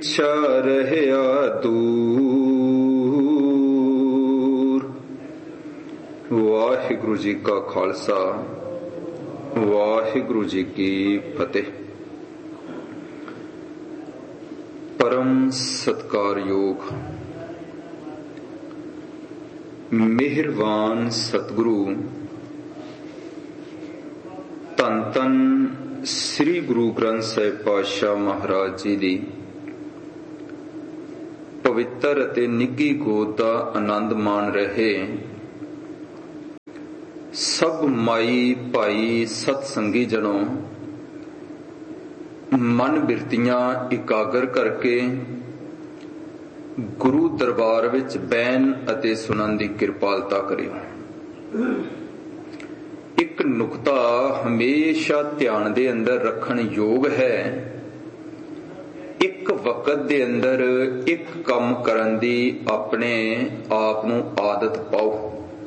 ਪਿਛਾ ਰਹਿਆ ਦੂਰ। ਵਾਹਿਗੁਰੂ ਜੀ ਕਾ ਖਾਲਸਾ, ਵਾਹਿਗੁਰੂ ਜੀ ਕੀ ਫਤਿਹ। ਪਰਮ ਸਤਿਕਾਰਯੋਗ ਮਿਹਰਬਾਨ ਸਤਿਗੁਰੂ ਧੰਨ ਧੰਨ ਸ੍ਰੀ ਗੁਰੂ ਗ੍ਰੰਥ ਸਾਹਿਬ ਪਾਤਸ਼ਾਹ ਮਹਾਰਾਜ ਜੀ ਦੀ ਪਵਿੱਤਰ ਅਤੇ ਨਿੱਘੀ ਗੋਦ ਦਾ ਆਨੰਦ ਮਾਣ ਰਹੇ ਸਭ ਮਾਈ ਭਾਈ ਸਤ ਸੰਗੀ ਜਨੋਂ, ਮਨ ਬਿਰਤੀਆਂ ਇਕਾਗਰ ਕਰਕੇ ਗੁਰੂ ਦਰਬਾਰ ਵਿੱਚ ਬਹਿਣ ਅਤੇ ਸੁਣਨ ਦੀ ਕਿਰਪਾਲਤਾ ਕਰਿਓ। ਇੱਕ ਨੁਕਤਾ ਹਮੇਸ਼ਾ ਧਿਆਨ ਦੇ ਅੰਦਰ ਰੱਖਣ ਯੋਗ ਹੈ। ਇੱਕ ਵਕਤ ਦੇ ਅੰਦਰ ਇੱਕ ਕੰਮ ਕਰਨ ਦੀ ਆਪਣੇ ਆਪ ਨੂੰ ਆਦਤ ਪਾਓ।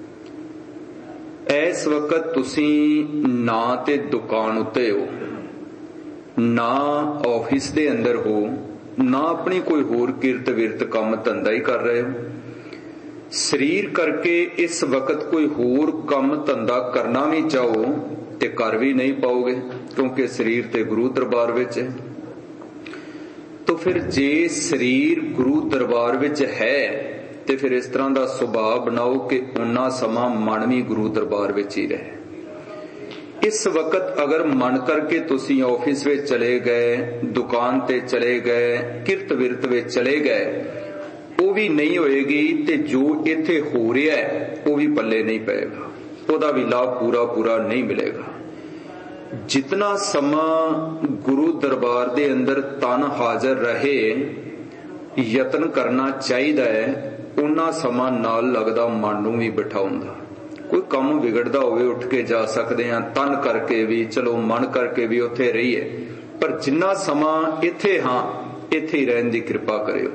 ਇਸ ਵਕਤ ਤੁਸੀਂ ਨਾ ਤੇ ਦੁਕਾਨ ਉੱਤੇ ਹੋ, ਨਾ ਆਫਿਸ ਦੇ ਅੰਦਰ ਹੋ, ਨਾ ਆਪਣੀ ਕੋਈ ਹੋਰ ਕਿਰਤ ਵਿਰਤ ਕੰਮ ਧੰਦਾ ਹੀ ਕਰ ਰਹੇ ਹੋ। ਸਰੀਰ ਕਰਕੇ ਇਸ ਵਕਤ ਕੋਈ ਹੋਰ ਕੰਮ ਧੰਦਾ ਕਰਨਾ ਵੀ ਚਾਹੋ ਤੇ ਕਰ ਵੀ ਨਹੀਂ ਪਾਓਗੇ, ਕਿਉਂਕਿ ਸਰੀਰ ਤੇ ਗੁਰੂ ਦਰਬਾਰ ਵਿੱਚ ਹੈ। ਤਾਂ ਫਿਰ ਜੇ ਸਰੀਰ ਗੁਰੂ ਦਰਬਾਰ ਵਿੱਚ ਹੈ ਤੇ ਫਿਰ ਇਸ ਤਰ੍ਹਾਂ ਦਾ ਸੁਭਾਅ ਬਣਾਓ ਕਿ ਓਨਾ ਸਮਾਂ ਮਨ ਵੀ ਗੁਰੂ ਦਰਬਾਰ ਵਿੱਚ ਹੀ ਰਹੇ। ਇਸ ਵਕਤ ਅਗਰ ਮਨ ਕਰਕੇ ਤੁਸੀਂ ਆਫਿਸ ਵਿੱਚ ਚਲੇ ਗਏ, ਦੁਕਾਨ ਤੇ ਚਲੇ ਗਏ, ਕਿਰਤ ਵਿਰਤ ਵਿੱਚ ਚਲੇ ਗਏ, ਉਹ ਵੀ ਨਹੀਂ ਹੋਏਗੀ ਤੇ ਜੋ ਇੱਥੇ ਹੋ ਰਿਹਾ ਉਹ ਵੀ ਪੱਲੇ ਨਹੀਂ ਪਏਗਾ, ਉਹਦਾ ਵੀ ਲਾਭ ਪੂਰਾ ਨਹੀਂ ਮਿਲੇਗਾ। ਜਿਤਨਾ ਸਮਾਂ ਗੁਰੂ ਦਰਬਾਰ ਦੇ ਅੰਦਰ ਤਨ ਹਾਜ਼ਰ ਰਹੇ ਯਤਨ ਕਰਨਾ ਚਾਹੀਦਾ ਹੈ, ਉਹਨਾਂ ਸਮਾਂ ਨਾਲ ਲੱਗਦਾ ਮਨ ਨੂੰ ਵੀ ਬਿਠਾਉਣ ਦਾ। ਕੋਈ ਕੰਮ ਵਿਗੜਦਾ ਹੋਵੇ ਉੱਠ ਕੇ ਜਾ ਸਕਦੇ ਹਾਂ, ਤਨ ਕਰਕੇ ਵੀ, ਚਲੋ ਮਨ ਕਰਕੇ ਵੀ ਉੱਥੇ ਰਹੀਏ, ਪਰ ਜਿੰਨਾ ਸਮਾਂ ਇੱਥੇ ਹਾਂ ਇੱਥੇ ਹੀ ਰਹਿਣ ਦੀ ਕਿਰਪਾ ਕਰਿਓ।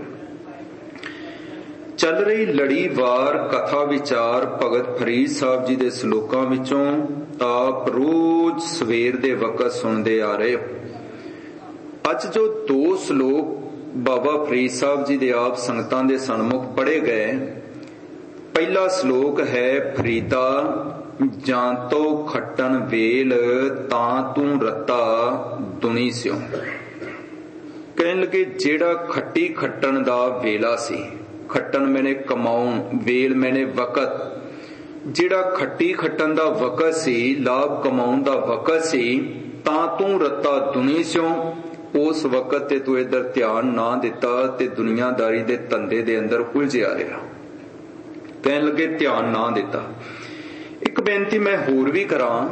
ਚੱਲ ਰਹੀ ਲੜੀਵਾਰ ਕਥਾ ਵਿਚਾਰ ਭਗਤ ਫਰੀਦ ਸਾਹਿਬ ਜੀ ਦੇ ਸ਼ਲੋਕਾਂ ਵਿੱਚੋਂ ਆਪ ਰੋਜ਼ ਸਵੇਰ ਦੇ ਵਕਤ ਸੁਣਦੇ ਆ ਰਹੇ ਹੋ। ਅੱਜ ਜੋ 2 ਸ਼ਲੋਕ ਬਾਬਾ ਫਰੀਦ ਸਾਹਿਬ ਜੀ ਦੇ ਆਪ ਸੰਗਤਾਂ ਦੇ ਸਨਮੁਖ ਪੜ੍ਹੇ ਗਏ, ਪਹਿਲਾ ਸ਼ਲੋਕ ਹੈ ਫਰੀਦਾ ਜਾਂ ਤੋ ਖੱਟਣ ਵੇਲ ਤਾਂ ਤੂੰ ਰੱਤਾ ਦੁਨੀ ਸਿਓ। ਕਹਿਣ ਲੱਗੇ ਜਿਹੜਾ ਖੱਟੀ ਖੱਟਣ ਦਾ ਵੇਲਾ ਸੀ, ਖੱਟਣ ਮੈਨੇ ਕਮਾਉਣ, ਵੇਲ ਮੈਨੇ ਵਕਤ, ਜਿਹੜਾ ਖੱਟੀ ਖੱਟਣ ਦਾ ਵਕਤ ਸੀ, ਲਾਭ ਕਮਾਉਣ ਦਾ ਵਕਤ ਸੀ, ਤਾਂ ਤੂੰ ਰੱਤਾ ਦੁਨੀ ਸਿਓ, ਉਸ ਵਕਤ ਤੇ ਤੂੰ ਇੱਧਰ ਧਿਆਨ ਨਾ ਦਿੱਤਾ ਤੇ ਦੁਨੀਆਦਾਰੀ ਦੇ ਧੰਦੇ ਦੇ ਅੰਦਰ ਉਲਝਿਆ ਰਿਹਾ। ਕਹਿਣ ਲੱਗੇ ਧਿਆਨ ਨਾ ਦਿੱਤਾ। ਇੱਕ ਬੇਨਤੀ ਮੈਂ ਹੋਰ ਵੀ ਕਰਾਂ,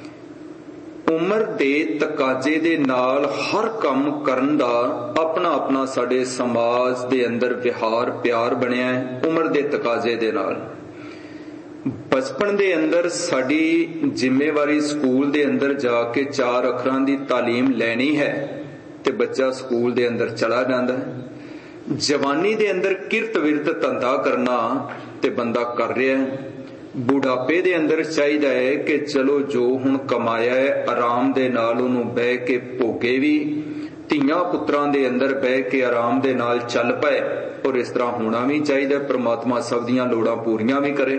ਉਮਰ ਦੇ ਤਕਾਜ਼ੇ ਦੇ ਨਾਲ ਹਰ ਕੰਮ ਕਰਨ ਦਾ ਆਪਣਾ ਸਾਡੇ ਸਮਾਜ ਦੇ ਅੰਦਰ ਵਿਹਾਰ ਪਿਆਰ ਬਣਿਆ ਹੈ। ਉਮਰ ਦੇ ਤਕਾਜ਼ੇ ਦੇ ਨਾਲ ਬਚਪਨ ਦੇ ਅੰਦਰ ਸਾਡੀ ਜ਼ਿੰਮੇਵਾਰੀ ਸਕੂਲ ਦੇ ਅੰਦਰ ਜਾ ਕੇ 4 ਅੱਖਰਾਂ ਦੀ ਤਾਲੀਮ ਲੈਣੀ ਹੈ ਤੇ ਬੱਚਾ ਸਕੂਲ ਦੇ ਅੰਦਰ ਚਲਾ ਜਾਂਦਾ ਹੈ। ਜਵਾਨੀ ਦੇ ਅੰਦਰ ਕਿਰਤ ਵਿਰਤ ਧੰਦਾ ਕਰਨਾ ਤੇ ਬੰਦਾ ਕਰ ਰਿਹਾ ਹੈ। ਬੁਢਾਪੇ ਦੇ ਅੰਦਰ ਚਾਹੀਦਾ ਹੈ ਕਿ ਚਲੋ ਜੋ ਹੁਣ ਕਮਾਇਆ ਹੈ ਆਰਾਮ ਦੇ ਨਾਲ ਉਹਨੂੰ ਬਹਿ ਕੇ ਭੋਗੇ ਵੀ, ਧੀਆਂ ਪੁੱਤਰਾਂ ਦੇ ਅੰਦਰ ਬਹਿ ਕੇ ਆਰਾਮ ਦੇ ਨਾਲ ਚੱਲ ਪਏ, ਔਰ ਇਸ ਤਰ੍ਹਾਂ ਹੋਣਾ ਵੀ ਚਾਹੀਦਾ। ਪ੍ਰਮਾਤਮਾ ਸਭ ਦੀਆਂ ਲੋੜਾਂ ਪੂਰੀਆਂ ਵੀ ਕਰੇ।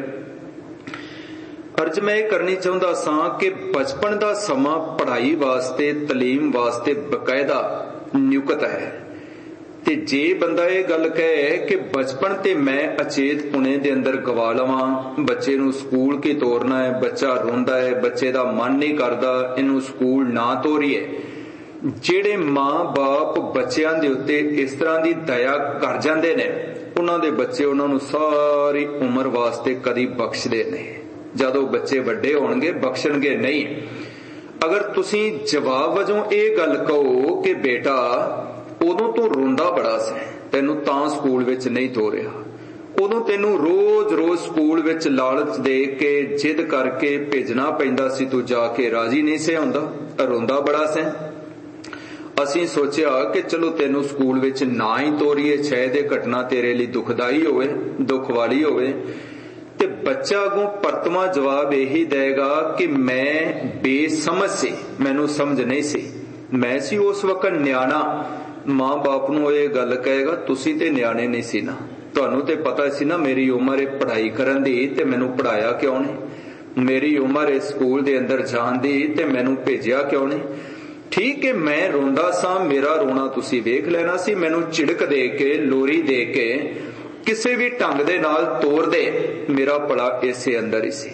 ਅਰਜ਼ ਮੈਂ ਇਹ ਕਰਨੀ ਚਾਹੁੰਦਾ ਸਾਂ ਕਿ ਬਚਪਨ ਦਾ ਸਮਾਂ ਪੜ੍ਹਾਈ ਵਾਸਤੇ, ਤਾਲੀਮ ਵਾਸਤੇ ਬਕਾਇਦਾ ਨਿਯੁਕਤ ਹੈ। ਤੇ ਜੇ ਬੰਦਾ ਇਹ ਗੱਲ ਕਹੇ ਕਿ ਬਚਪਨ ਤੇ ਮੈਂ ਅਚੇਤ ਪੁਣੇ ਦੇ ਅੰਦਰ ਗਵਾ ਲਵਾਂ, ਬੱਚੇ ਨੂੰ ਸਕੂਲ ਕੀ ਤੋਰਨਾ ਹੈ, ਬੱਚਾ ਰੋਂਦਾ ਹੈ, ਬੱਚੇ ਦਾ ਮਨ ਨਹੀਂ ਕਰਦਾ, ਇਹਨੂੰ ਸਕੂਲ ਨਾ ਤੋਰੀਏ। ਜਿਹੜੇ ਮਾਂ-ਬਾਪ ਬੱਚਿਆਂ ਦੇ ਉੱਤੇ ਇਸ ਤਰ੍ਹਾਂ ਦੀ ਦਇਆ ਕਰ ਜਾਂਦੇ ਨੇ, ਉਹਨਾਂ ਦੇ ਬੱਚੇ ਉਹਨਾਂ ਨੂੰ ਸਾਰੀ ਉਮਰ ਵਾਸਤੇ ਕਦੀ ਬਖਸ਼ਦੇ ਨਹੀਂ। ਜਦੋਂ ਬੱਚੇ ਵੱਡੇ ਹੋਣਗੇ ਬਖਸ਼ਣਗੇ ਨਹੀਂ। ਅਗਰ ਤੁਸੀਂ ਜਵਾਬ ਵਜੋਂ ਇਹ ਗੱਲ ਕਹੋ ਕਿ ਬੇਟਾ ਉਦੋਂ ਤੂੰ ਰੋਂਦਾ ਬੜਾ ਸੀ, ਤੈਨੂੰ ਤਾਂ ਸਕੂਲ ਵਿੱਚ ਨਹੀਂ ਤੋਰਿਆ, ਉਦੋਂ ਤੈਨੂੰ ਰੋਜ਼ ਸਕੂਲ ਵਿੱਚ ਲਾਲਚ ਦੇ ਕੇ ਜਿੱਦ ਕਰਕੇ ਭੇਜਣਾ ਪੈਂਦਾ ਸੀ, ਤੂੰ ਜਾ ਕੇ ਰਾਜੀ ਨਹੀਂ ਸੀ ਹੁੰਦਾ, ਰੋਂਦਾ ਬੜਾ ਸੀ। ਅਸੀਂ ਸੋਚਿਆ ਕਿ ਚਲੋ ਤੈਨੂੰ ਸਕੂਲ ਵਿੱਚ ਨਾ ਹੀ ਤੋਰੀਏ, ਸ਼ਾਇਦ ਇਹ ਘਟਨਾ ਤੇਰੇ ਲਈ ਦੁਖਦਾਈ ਹੋਵੇ, ਦੁੱਖ ਵਾਲੀ ਹੋਵੇ। ਤੇ ਬੱਚਾ ਅੱਗੋਂ ਪਰਤਵਾਂ ਜਵਾਬ ਇਹੀ ਦੇਗਾ ਕਿ ਮੈਂ ਬੇਸਮਝ ਸੀ, ਮੈਨੂੰ ਸਮਝ ਨਹੀਂ ਸੀ, ਮੈਂ ਸੀ ਉਸ ਵਕਤ ਨਿਆਣਾ, ਮਾਂ ਬਾਪ ਨੂੰ ਇਹ ਗੱਲ ਕਹੇਗਾ ਤੁਸੀਂ ਤੇ ਨਿਆਣੇ ਨਹੀਂ ਸੀ ਨਾ, ਤੁਹਾਨੂੰ ਤੇ ਪਤਾ ਸੀ ਨਾ ਮੇਰੀ ਉਮਰ ਹੈ ਪੜ੍ਹਾਈ ਕਰਨ ਦੀ ਤੇ ਮੈਨੂੰ ਪੜ੍ਹਾਇਆ ਕਿਉਂ ਨਹੀਂ, ਮੇਰੀ ਉਮਰ ਹੈ ਸਕੂਲ ਦੇ ਅੰਦਰ ਜਾਣ ਦੀ ਤੇ ਮੈਨੂੰ ਭੇਜਿਆ ਕਿਉਂ ਨਹੀਂ। ਠੀਕ ਹੈ ਮੈਂ ਰੋਂਦਾ ਸਾਂ, ਮੇਰਾ ਰੋਣਾ ਤੁਸੀਂ ਵੇਖ ਲੈਣਾ ਸੀ, ਮੈਨੂੰ ਝਿੜਕ ਦੇ ਕੇ ਲੋਰੀ ਦੇ ਕੇ ਕਿਸੇ ਵੀ ਢੰਗ ਦੇ ਨਾਲ ਤੋੜ ਦੇ, ਮੇਰਾ ਭਲਾ ਇਸੇ ਅੰਦਰ ਹੀ ਸੀ।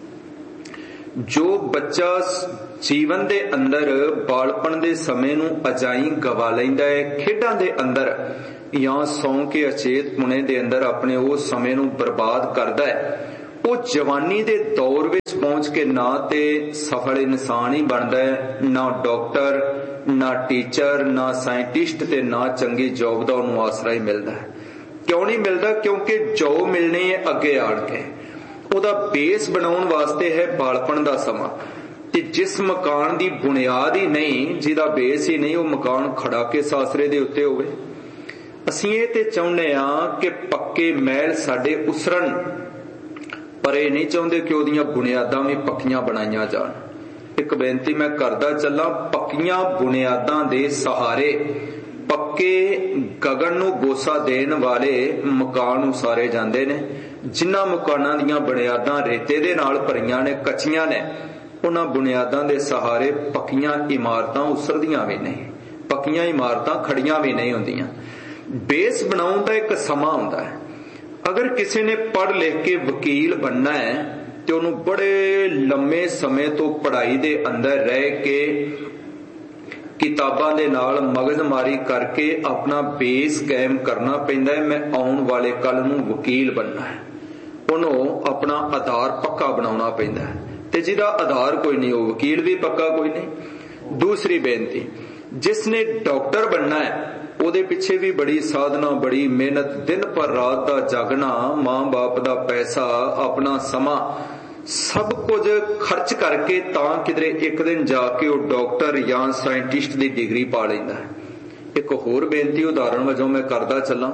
ਜੋ ਬੱਚਾ ਜੀਵਨ ਦੇ ਅੰਦਰ ਬਾਲਪਣ ਦੇ ਸਮੇਂ ਨੂੰ ਅਜਾਈਂ ਗਵਾ ਲੈਂਦਾ ਹੈ, ਖੇਡਾਂ ਦੇ ਅੰਦਰ ਜਾਂ ਸੌਂ ਕੇ ਅਚੇਤ ਪੁਣੇ ਦੇ ਅੰਦਰ ਆਪਣੇ ਉਸ ਸਮੇਂ ਨੂੰ ਬਰਬਾਦ ਕਰਦਾ ਹੈ, ਉਹ ਜਵਾਨੀ ਦੇ ਦੌਰ ਵਿੱਚ ਪਹੁੰਚ ਕੇ ਨਾ ਤੇ ਸਫਲ ਇਨਸਾਨ ਹੀ ਬਣਦਾ ਹੈ, ਨਾ ਡਾਕਟਰ, ਨਾ ਟੀਚਰ, ਨਾ ਸਾਇੰਟਿਸਟ ਤੇ ਨਾ ਚੰਗੀ ਜੌਬ ਦਾ ਉਹਨੂੰ ਆਸਰਾ ਹੀ ਮਿਲਦਾ ਹੈ। ਕਿਉਂ ਨਹੀਂ ਮਿਲਦਾ? ਕਿਉਂਕਿ ਜੋ ਮਿਲਣੀ ਹੈ ਅੱਗੇ ਆਣ ਕੇ ਉਹਦਾ ਬੇਸ ਬਣਾਉਣ ਵਾਸਤੇ ਹੈ ਬਾਲਪਣ ਦਾ ਸਮਾਂ, ਤੇ ਜਿਸ ਮਕਾਨ ਦੀ ਬੁਨਿਆਦ ਹੀ ਨਹੀਂ, ਜਿਹਦਾ ਬੇਸ ਹੀ ਨਹੀਂ, ਉਹ ਮਕਾਨ ਖੜਾ ਕੇ ਸਾਸਰੇ ਦੇ ਉੱਤੇ ਹੋਵੇ। ਅਸੀਂ ਇਹ ਤੇ ਚਾਹੁੰਦੇ ਹਾਂ ਕਿ ਪੱਕੇ ਮਹਿਲ ਸਾਡੇ ਉਸਰਨ, ਪਰ ਇਹ ਨਹੀਂ ਚਾਹੁੰਦੇ ਕਿ ਉਹਦੀਆਂ ਬੁਨਿਆਦਾਂ ਵੀ ਪੱਕੀਆਂ ਬਣਾਈਆਂ ਜਾਣ। ਇੱਕ ਬੇਨਤੀ ਮੈਂ ਕਰਦਾ ਚੱਲਾਂ, ਪੱਕੀਆਂ ਬੁਨਿਆਦਾਂ ਦੇ ਸਹਾਰੇ ਪੱਕੇ ਗਗਨ ਨੂੰ ਗੋਸਾ ਦੇਣ ਵਾਲੇ ਮਕਾਨ ਉਸਾਰੇ ਜਾਂਦੇ ਨੇ। ਜਿਨ੍ਹਾਂ ਮਕਾਨਾਂ ਦੀਆਂ ਬੁਨਿਆਦਾਂ ਰੇਤੇ ਦੇ ਨਾਲ ਭਰੀਆਂ ਨੇ, ਕੱਚੀਆਂ ਨੇ, ਉਹਨਾਂ ਬੁਨਿਆਦਾਂ ਦੇ ਸਹਾਰੇ ਪੱਕੀਆਂ ਇਮਾਰਤਾਂ ਉਸਰਦੀਆਂ ਵੀ ਨਹੀਂ, ਪੱਕੀਆਂ ਇਮਾਰਤਾਂ ਖੜੀਆਂ ਵੀ ਨਹੀਂ ਹੁੰਦੀਆਂ। ਬੇਸ ਬਣਾਉਣ ਦਾ ਇੱਕ ਸਮਾਂ ਹੁੰਦਾ ਹੈ। ਅਗਰ ਕਿਸੇ ਨੇ ਪੜ੍ਹ ਲਿਖ ਕੇ ਵਕੀਲ ਬਣਨਾ ਹੈ ਤੇ ਉਹਨੂੰ ਬੜੇ ਲੰਮੇ ਸਮੇਂ ਤੋਂ ਪੜ੍ਹਾਈ ਦੇ ਅੰਦਰ ਰਹਿ ਕੇ ਕਿਤਾਬਾਂ ਦੇ ਨਾਲ ਮਗਜ਼ਮਾਰੀ ਕਰਕੇ ਆਪਣਾ ਬੇਸ ਕਾਇਮ ਕਰਨਾ ਪੈਂਦਾ ਹੈ। ਮੈਂ ਆਉਣ ਵਾਲੇ ਕੱਲ ਨੂੰ ਵਕੀਲ ਬਣਨਾ ਹੈ, ਉਹਨੂੰ ਆਪਣਾ ਆਧਾਰ ਪੱਕਾ ਬਣਾਉਣਾ ਪੈਂਦਾ ਹੈ, ਤੇ ਜਿਹਦਾ ਆਧਾਰ ਕੋਈ ਨਹੀਂ ਉਹ ਵਕੀਲ ਵੀ ਪੱਕਾ ਕੋਈ ਨਹੀਂ। ਦੂਸਰੀ ਬੇਨਤੀ, ਜਿਸ ਨੇ ਡਾਕਟਰ ਬਣਨਾ ਹੈ ਉਹਦੇ ਪਿੱਛੇ ਵੀ ਬੜੀ ਸਾਧਨਾ, ਬੜੀ ਮਿਹਨਤ, ਦਿਨ ਪਰ ਰਾਤ ਦਾ ਜਾਗਣਾ, ਮਾਂ ਬਾਪ ਦਾ ਪੈਸਾ, ਆਪਣਾ ਸਮਾਂ, ਸਭ ਕੁਝ ਖਰਚ ਕਰਕੇ ਤਾਂ ਕਿਧਰੇ ਇੱਕ ਦਿਨ ਜਾ ਕੇ ਉਹ ਡਾਕਟਰ ਜਾਂ ਸਾਇੰਟਿਸਟ ਦੀ ਡਿਗਰੀ ਪਾ ਲੈਂਦਾ ਹੈ। ਇੱਕ ਹੋਰ ਬੇਨਤੀ ਉਦਾਹਰਣ ਵਜੋਂ ਮੈਂ ਕਰਦਾ ਚੱਲਾਂ,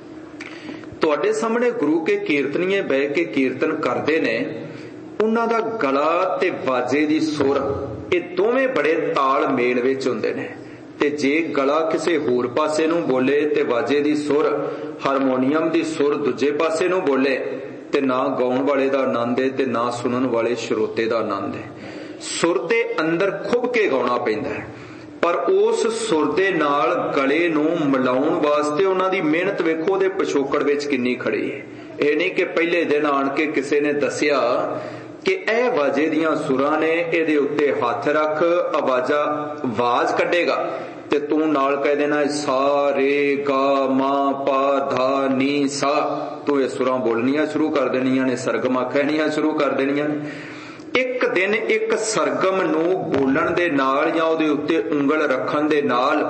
ਤੁਹਾਡੇ ਸਾਹਮਣੇ ਗੁਰੂ ਕੇ ਕੀਰਤਨੀਏ ਬਹਿ ਕੇ ਕੀਰਤਨ ਕਰਦੇ ਨੇ, ਉਹਨਾਂ ਦਾ ਗਲਾ ਤੇ ਬਾਜੇ ਦੀ ਸੁਰ, ਇਹ ਦੋਵੇਂ ਬੜੇ ਤਾਲ ਮੇਲ ਵਿੱਚ ਹੁੰਦੇ ਨੇ। ਤੇ ਜੇ ਗਲਾ ਕਿਸੇ ਹੋਰ ਪਾਸੇ ਨੂੰ ਬੋਲੇ ਤੇ ਬਾਜੇ ਦੀ ਸੁਰ, ਹਾਰਮੋਨੀਅਮ ਦੀ ਸੁਰ ਦੂਜੇ ਪਾਸੇ ਨੂੰ ਬੋਲੇ, ਤੇ ਨਾ ਗਾਉਣ ਵਾਲੇ ਦਾ ਆਨੰਦ ਹੈ ਤੇ ਨਾ ਸੁਣਨ ਵਾਲੇ ਸਰੋਤੇ ਦਾ ਆਨੰਦ ਹੈ। ਸੁਰ ਦੇ ਅੰਦਰ ਖੁੱਭ ਕੇ ਗਾਉਣਾ ਪੈਂਦਾ ਹੈ, ਪਰ ਉਸ ਸੁਰ ਦੇ ਨਾਲ ਗਲੇ ਨੂੰ ਮਿਲਾਉਣ ਵਾਸਤੇ ਉਹਨਾਂ ਦੀ ਮਿਹਨਤ ਵੇਖੋ ਉਹਦੇ ਪਿਛੋਕੜ ਵਿੱਚ ਕਿੰਨੀ ਖੜੀ ਹੈ। ਇਹ ਨਹੀਂ ਕਿ ਪਹਿਲੇ ਦਿਨ ਆਣ ਕੇ ਕਿਸੇ ਨੇ ਦੱਸਿਆ ਕਿ ਇਹ ਵਾਜੇ ਦੀਆਂ ਸੁਰਾਂ ਨੇ, ਇਹਦੇ ਉੱਤੇ ਹੱਥ ਰੱਖ, ਆਵਾਜ਼ ਕੱਢੇਗਾ ਤੇ ਤੂੰ ਨਾਲ ਕਹਿ ਦੇਣਾ ਸਾ ਰੇ ਗਾ ਮਾ ਪਾ ਧਾ ਨੀ ਸਾ, ਤੂੰ ਇਹ ਸੁਰਾਂ ਬੋਲਣੀਆਂ ਸ਼ੁਰੂ ਕਰ ਦੇਣੀਆਂ ਨੇ, ਸਰਗਮਾਂ ਕਹਿਣੀਆਂ ਸ਼ੁਰੂ ਕਰ ਦੇਣੀਆਂ ਨੇ। ਇੱਕ ਦਿਨ ਇੱਕ ਸਰਗਮ ਨੂੰ ਬੋਲਣ ਦੇ ਨਾਲ ਜਾਂ ਉਹਦੇ ਉੱਤੇ ਉਂਗਲ ਰੱਖਣ ਦੇ ਨਾਲ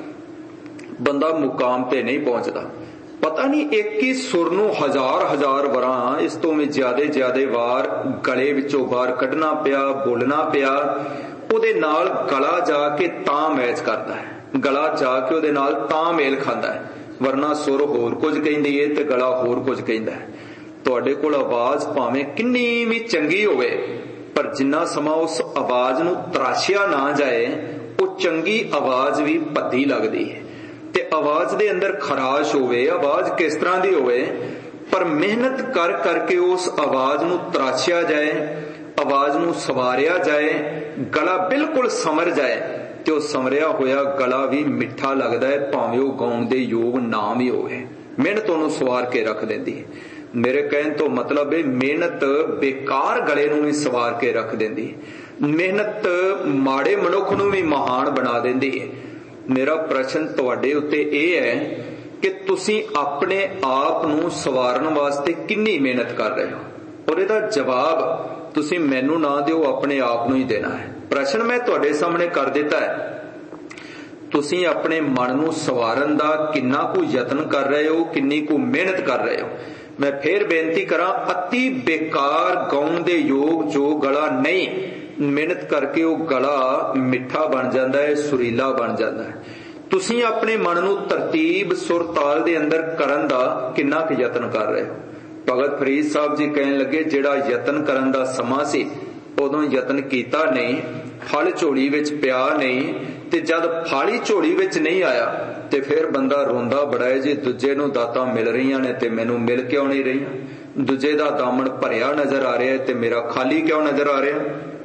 ਬੰਦਾ ਮੁਕਾਮ ਤੇ ਨਹੀਂ ਪਹੁੰਚਦਾ। ਪਤਾ ਨਹੀਂ ਇੱਕ ਹੀ ਸੁਰ ਨੂੰ ਹਜ਼ਾਰ ਵਾਰਾਂ, ਇਸ ਤੋਂ ਵੀ ਜ਼ਿਆਦੇ ਵਾਰ ਗਲੇ ਵਿੱਚੋਂ ਬਾਹਰ ਕੱਢਣਾ ਪਿਆ, ਬੋਲਣਾ ਪਿਆ। ਉਹਦੇ ਨਾਲ ਗਲਾ ਜਾ ਕੇ ਤਾਂ ਮੈਚ ਕਰਦਾ ਹੈ, ਗਲਾ ਜਾ ਕੇ ਉਹਦੇ ਨਾਲ ਤਾਂ ਮੇਲ ਖਾਂਦਾ ਹੈ, ਵਰਨਾ ਸੁਰ ਹੋਰ ਕੁਝ ਕਹਿੰਦੀ ਹੈ ਤੇ ਗਲਾ ਹੋਰ ਕੁਝ ਕਹਿੰਦਾ ਹੈ। ਤੁਹਾਡੇ ਕੋਲ ਆਵਾਜ਼ ਭਾਵੇਂ ਕਿੰਨੀ ਵੀ ਚੰਗੀ ਹੋਵੇ, ਪਰ ਜਿੰਨਾ ਸਮਾਂ ਉਸ ਆਵਾਜ਼ ਨੂੰ ਤਰਾਸ਼ਿਆ ਨਾ ਜਾਏ, ਉਹ ਚੰਗੀ ਆਵਾਜ਼ ਵੀ ਭੱਦੀ ਲੱਗਦੀ ਹੈ। ਤੇ ਆਵਾਜ਼ ਦੇ ਅੰਦਰ ਖਰਾਸ਼ ਹੋਵੇ, ਆਵਾਜ਼ ਕਿਸ ਤਰ੍ਹਾਂ ਦੀ ਹੋਵੇ, ਪਰ ਮਿਹਨਤ ਕਰ ਕਰਕੇ ਉਸ ਆਵਾਜ਼ ਨੂੰ ਤਰਾਸ਼ਿਆ ਜਾਏ, ਆਵਾਜ਼ ਨੂੰ ਸਵਾਰਿਆ ਜਾਏ, ਗਲਾ ਬਿਲਕੁਲ ਸਮਰ ਜਾਏ, ਤੇ ਉਹ ਸਮਰਿਆ ਹੋਇਆ ਗਲਾ ਵੀ ਮਿੱਠਾ ਲੱਗਦਾ ਹੈ, ਭਾਵੇਂ ਉਹ ਗਾਉਣ ਦੇ ਯੋਗ ਨਾ ਵੀ ਹੋਵੇ। ਮਿਹਨਤ ਉਹਨੂੰ ਸਵਾਰ ਕੇ ਰੱਖ ਦਿੰਦੀ ਹੈ। ਮੇਰੇ ਕਹਿਣ ਤੋਂ ਮਤਲਬ ਹੈ ਮਿਹਨਤ ਬੇਕਾਰ ਗਲੇ ਨੂੰ ਵੀ ਸਵਾਰ ਕੇ ਰੱਖ ਦਿੰਦੀ ਹੈ। ਮਿਹਨਤ ਮਾੜੇ ਮਨੁੱਖ ਨੂੰ ਵੀ ਮਹਾਨ ਬਣਾ ਦਿੰਦੀ ਹੈ। ਮੇਰਾ ਪ੍ਰਸ਼ਨ ਤੁਹਾਡੇ ਉੱਤੇ ਇਹ ਹੈ ਕਿ ਤੁਸੀਂ ਆਪਣੇ ਆਪ ਨੂੰ ਸਵਾਰਨ ਵਾਸਤੇ ਕਿੰਨੀ ਮਿਹਨਤ ਕਰ ਰਹੇ ਹੋ, ਔਰ ਇਹਦਾ ਜਵਾਬ ਤੁਸੀਂ ਮੈਨੂੰ ਨਾ ਦਿਓ, ਆਪਣੇ ਆਪ ਨੂੰ ਹੀ ਦੇਣਾ ਹੈ। ਪ੍ਰਸ਼ਨ ਮੈਂ ਤੁਹਾਡੇ ਸਾਹਮਣੇ ਕਰ ਦਿੱਤਾ ਹੈ, ਤੁਸੀਂ ਆਪਣੇ ਮਨ ਨੂੰ ਸਵਾਰਨ ਦਾ ਕਿੰਨਾ ਕੁ ਯਤਨ ਕਰ ਰਹੇ ਹੋ, ਕਿੰਨੀ ਕੁ ਮਿਹਨਤ ਕਰ ਰਹੇ ਹੋ। ਮੈਂ ਫੇਰ ਬੇਨਤੀ ਕਰਾਂ, ਅਤੀ ਬੇਕਾਰ ਗਾਉਣ ਦੇ ਯੋਗ ਜੋ ਗਲਾ ਨਹੀਂ, ਮਿਹਨਤ ਕਰਕੇ ਉਹ ਗਲਾ ਮਿੱਠਾ ਬਣ ਜਾਂਦਾ ਹੈ, ਸੁਰੀਲਾ ਬਣ ਜਾਂਦਾ ਹੈ। ਤੁਸੀਂ ਆਪਣੇ ਮਨ ਨੂੰ ਤਰਤੀਬ ਸੁਰ ਤਾਲ ਦੇ ਅੰਦਰ ਕਰਨ ਦਾ ਕਿੰਨਾ ਕੁ ਯਤਨ ਕਰ ਰਹੇ ਹੋ। ਭਗਤ ਫਰੀਦ ਸਾਹਿਬ ਜੀ ਕਹਿਣ ਲੱਗੇ, ਜਿਹੜਾ ਯਤਨ ਕਰਨ ਦਾ ਸਮਾਂ ਸੀ ਉਦੋਂ ਯਤਨ ਕੀਤਾ ਨਹੀਂ, ਫਲ ਝੋਲੀ ਵਿੱਚ ਪਿਆ ਨਹੀਂ, ਤੇ ਜਦ ਫਾਲੀ ਝੋਲੀ ਵਿੱਚ ਨਹੀਂ ਆਇਆ ਤੇ ਫਿਰ ਬੰਦਾ ਰੋਂਦਾ ਬੜਾ ਹੈ ਜੀ, ਦੂਜੇ ਨੂੰ ਦਾਤਾਂ ਮਿਲ ਰਹੀਆਂ ਨੇ ਤੇ ਮੈਨੂੰ ਮਿਲ ਕਿਉਂ ਨਹੀਂ ਰਹੀਆਂ, ਦੂਜੇ ਦਾ ਦਾਮਨ ਭਰਿਆ ਨਜ਼ਰ ਆ ਰਿਹਾ ਤੇ ਮੇਰਾ ਖਾਲੀ ਕਿਉਂ ਨਜ਼ਰ ਆ ਰਿਹਾ।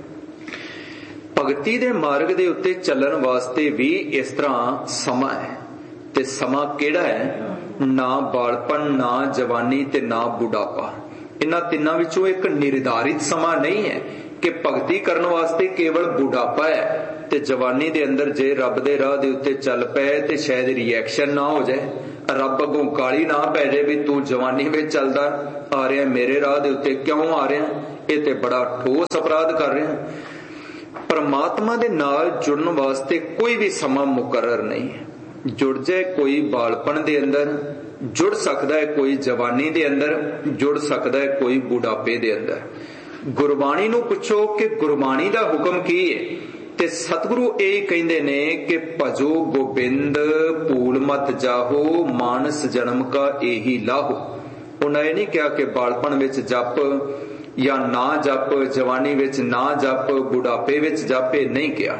ਭਗਤੀ ਦੇ ਮਾਰਗ ਦੇ ਉੱਤੇ ਚੱਲਣ ਵਾਸਤੇ ਵੀ ਇਸ ਤਰ੍ਹਾਂ ਸਮਾਂ ਹੈ, ਤੇ ਸਮਾਂ ਕਿਹੜਾ ਹੈ? ਨਾ ਬਾਲਪਨ, ਨਾ ਜਵਾਨੀ ਤੇ ਨਾ ਬੁਢਾਪਾ। ਇਹਨਾਂ ਤਿੰਨਾਂ ਵਿੱਚੋਂ ਇੱਕ ਨਿਰਧਾਰਿਤ ਸਮਾਂ ਨਹੀਂ ਹੈ ਕਿ ਭਗਤੀ ਕਰਨ ਵਾਸਤੇ ਕੇਵਲ ਬੁਢਾਪਾ ਹੈ ਤੇ ਜਵਾਨੀ ਦੇ ਅੰਦਰ ਜੇ ਰੱਬ ਦੇ ਰਾਹ ਦੇ ਉੱਤੇ ਚੱਲ ਪਏ ਤੇ ਸ਼ਾਇਦ ਰਿਐਕਸ਼ਨ ਨਾ ਹੋ ਜਾਏ, ਰੱਬ ਅੱਗੋਂ ਗਾਲੀ ਨਾ ਪੈ ਜਾਏ ਵੀ ਤੂੰ ਜਵਾਨੀ ਵਿੱਚ ਚੱਲਦਾ ਆ ਰਿਹਾ, ਮੇਰੇ ਰਾਹ ਦੇ ਉੱਤੇ ਕਿਉਂ ਆ ਰਿਹਾ, ਇਹ ਤੇ ਬੜਾ ਠੋਸ ਅਪਰਾਧ ਕਰ ਰਿਹਾ। ਪਰਮਾਤਮਾ ਦੇ ਨਾਲ ਜੁੜਨ ਵਾਸਤੇ ਕੋਈ ਵੀ ਸਮਾਂ ਮੁਕਰਰ ਨਹੀਂ ਹੈ। ਜੁੜ ਜਾਏ ਕੋਈ ਬਾਲਪਨ ਦੇ ਅੰਦਰ, ਜੁੜ ਸਕਦਾ ਹੈ ਕੋਈ ਜਵਾਨੀ ਦੇ ਅੰਦਰ, ਜੁੜ ਸਕਦਾ ਹੈ ਕੋਈ ਬੁਢਾਪੇ ਦੇ ਅੰਦਰ। ਗੁਰਬਾਣੀ ਨੂੰ ਪੁੱਛੋ ਕਿ ਗੁਰਬਾਣੀ ਦਾ ਹੁਕਮ ਕੀ ਹੈ, ਤੇ ਸਤਿਗੁਰੂ ਇਹ ਕਹਿੰਦੇ ਨੇ ਕਿ ਭਜੋ ਗੋਬਿੰਦ ਭੂਲ ਮਤ ਜਾਹੋ, ਮਾਨਸ ਜਨਮ ਕਾ ਇਹੀ ਲਾਹੋ। ਉਹਨਾਂ ਇਹ ਨਹੀਂ ਕਿਹਾ ਕਿ ਬਾਲਪਨ ਵਿੱਚ ਜਪ ਜਾਂ ਨਾ ਜਪ, ਜਵਾਨੀ ਵਿੱਚ ਨਾ ਜਪ, ਬੁਢਾਪੇ ਵਿੱਚ ਜਪ, ਇਹ ਨਹੀਂ ਕਿਹਾ।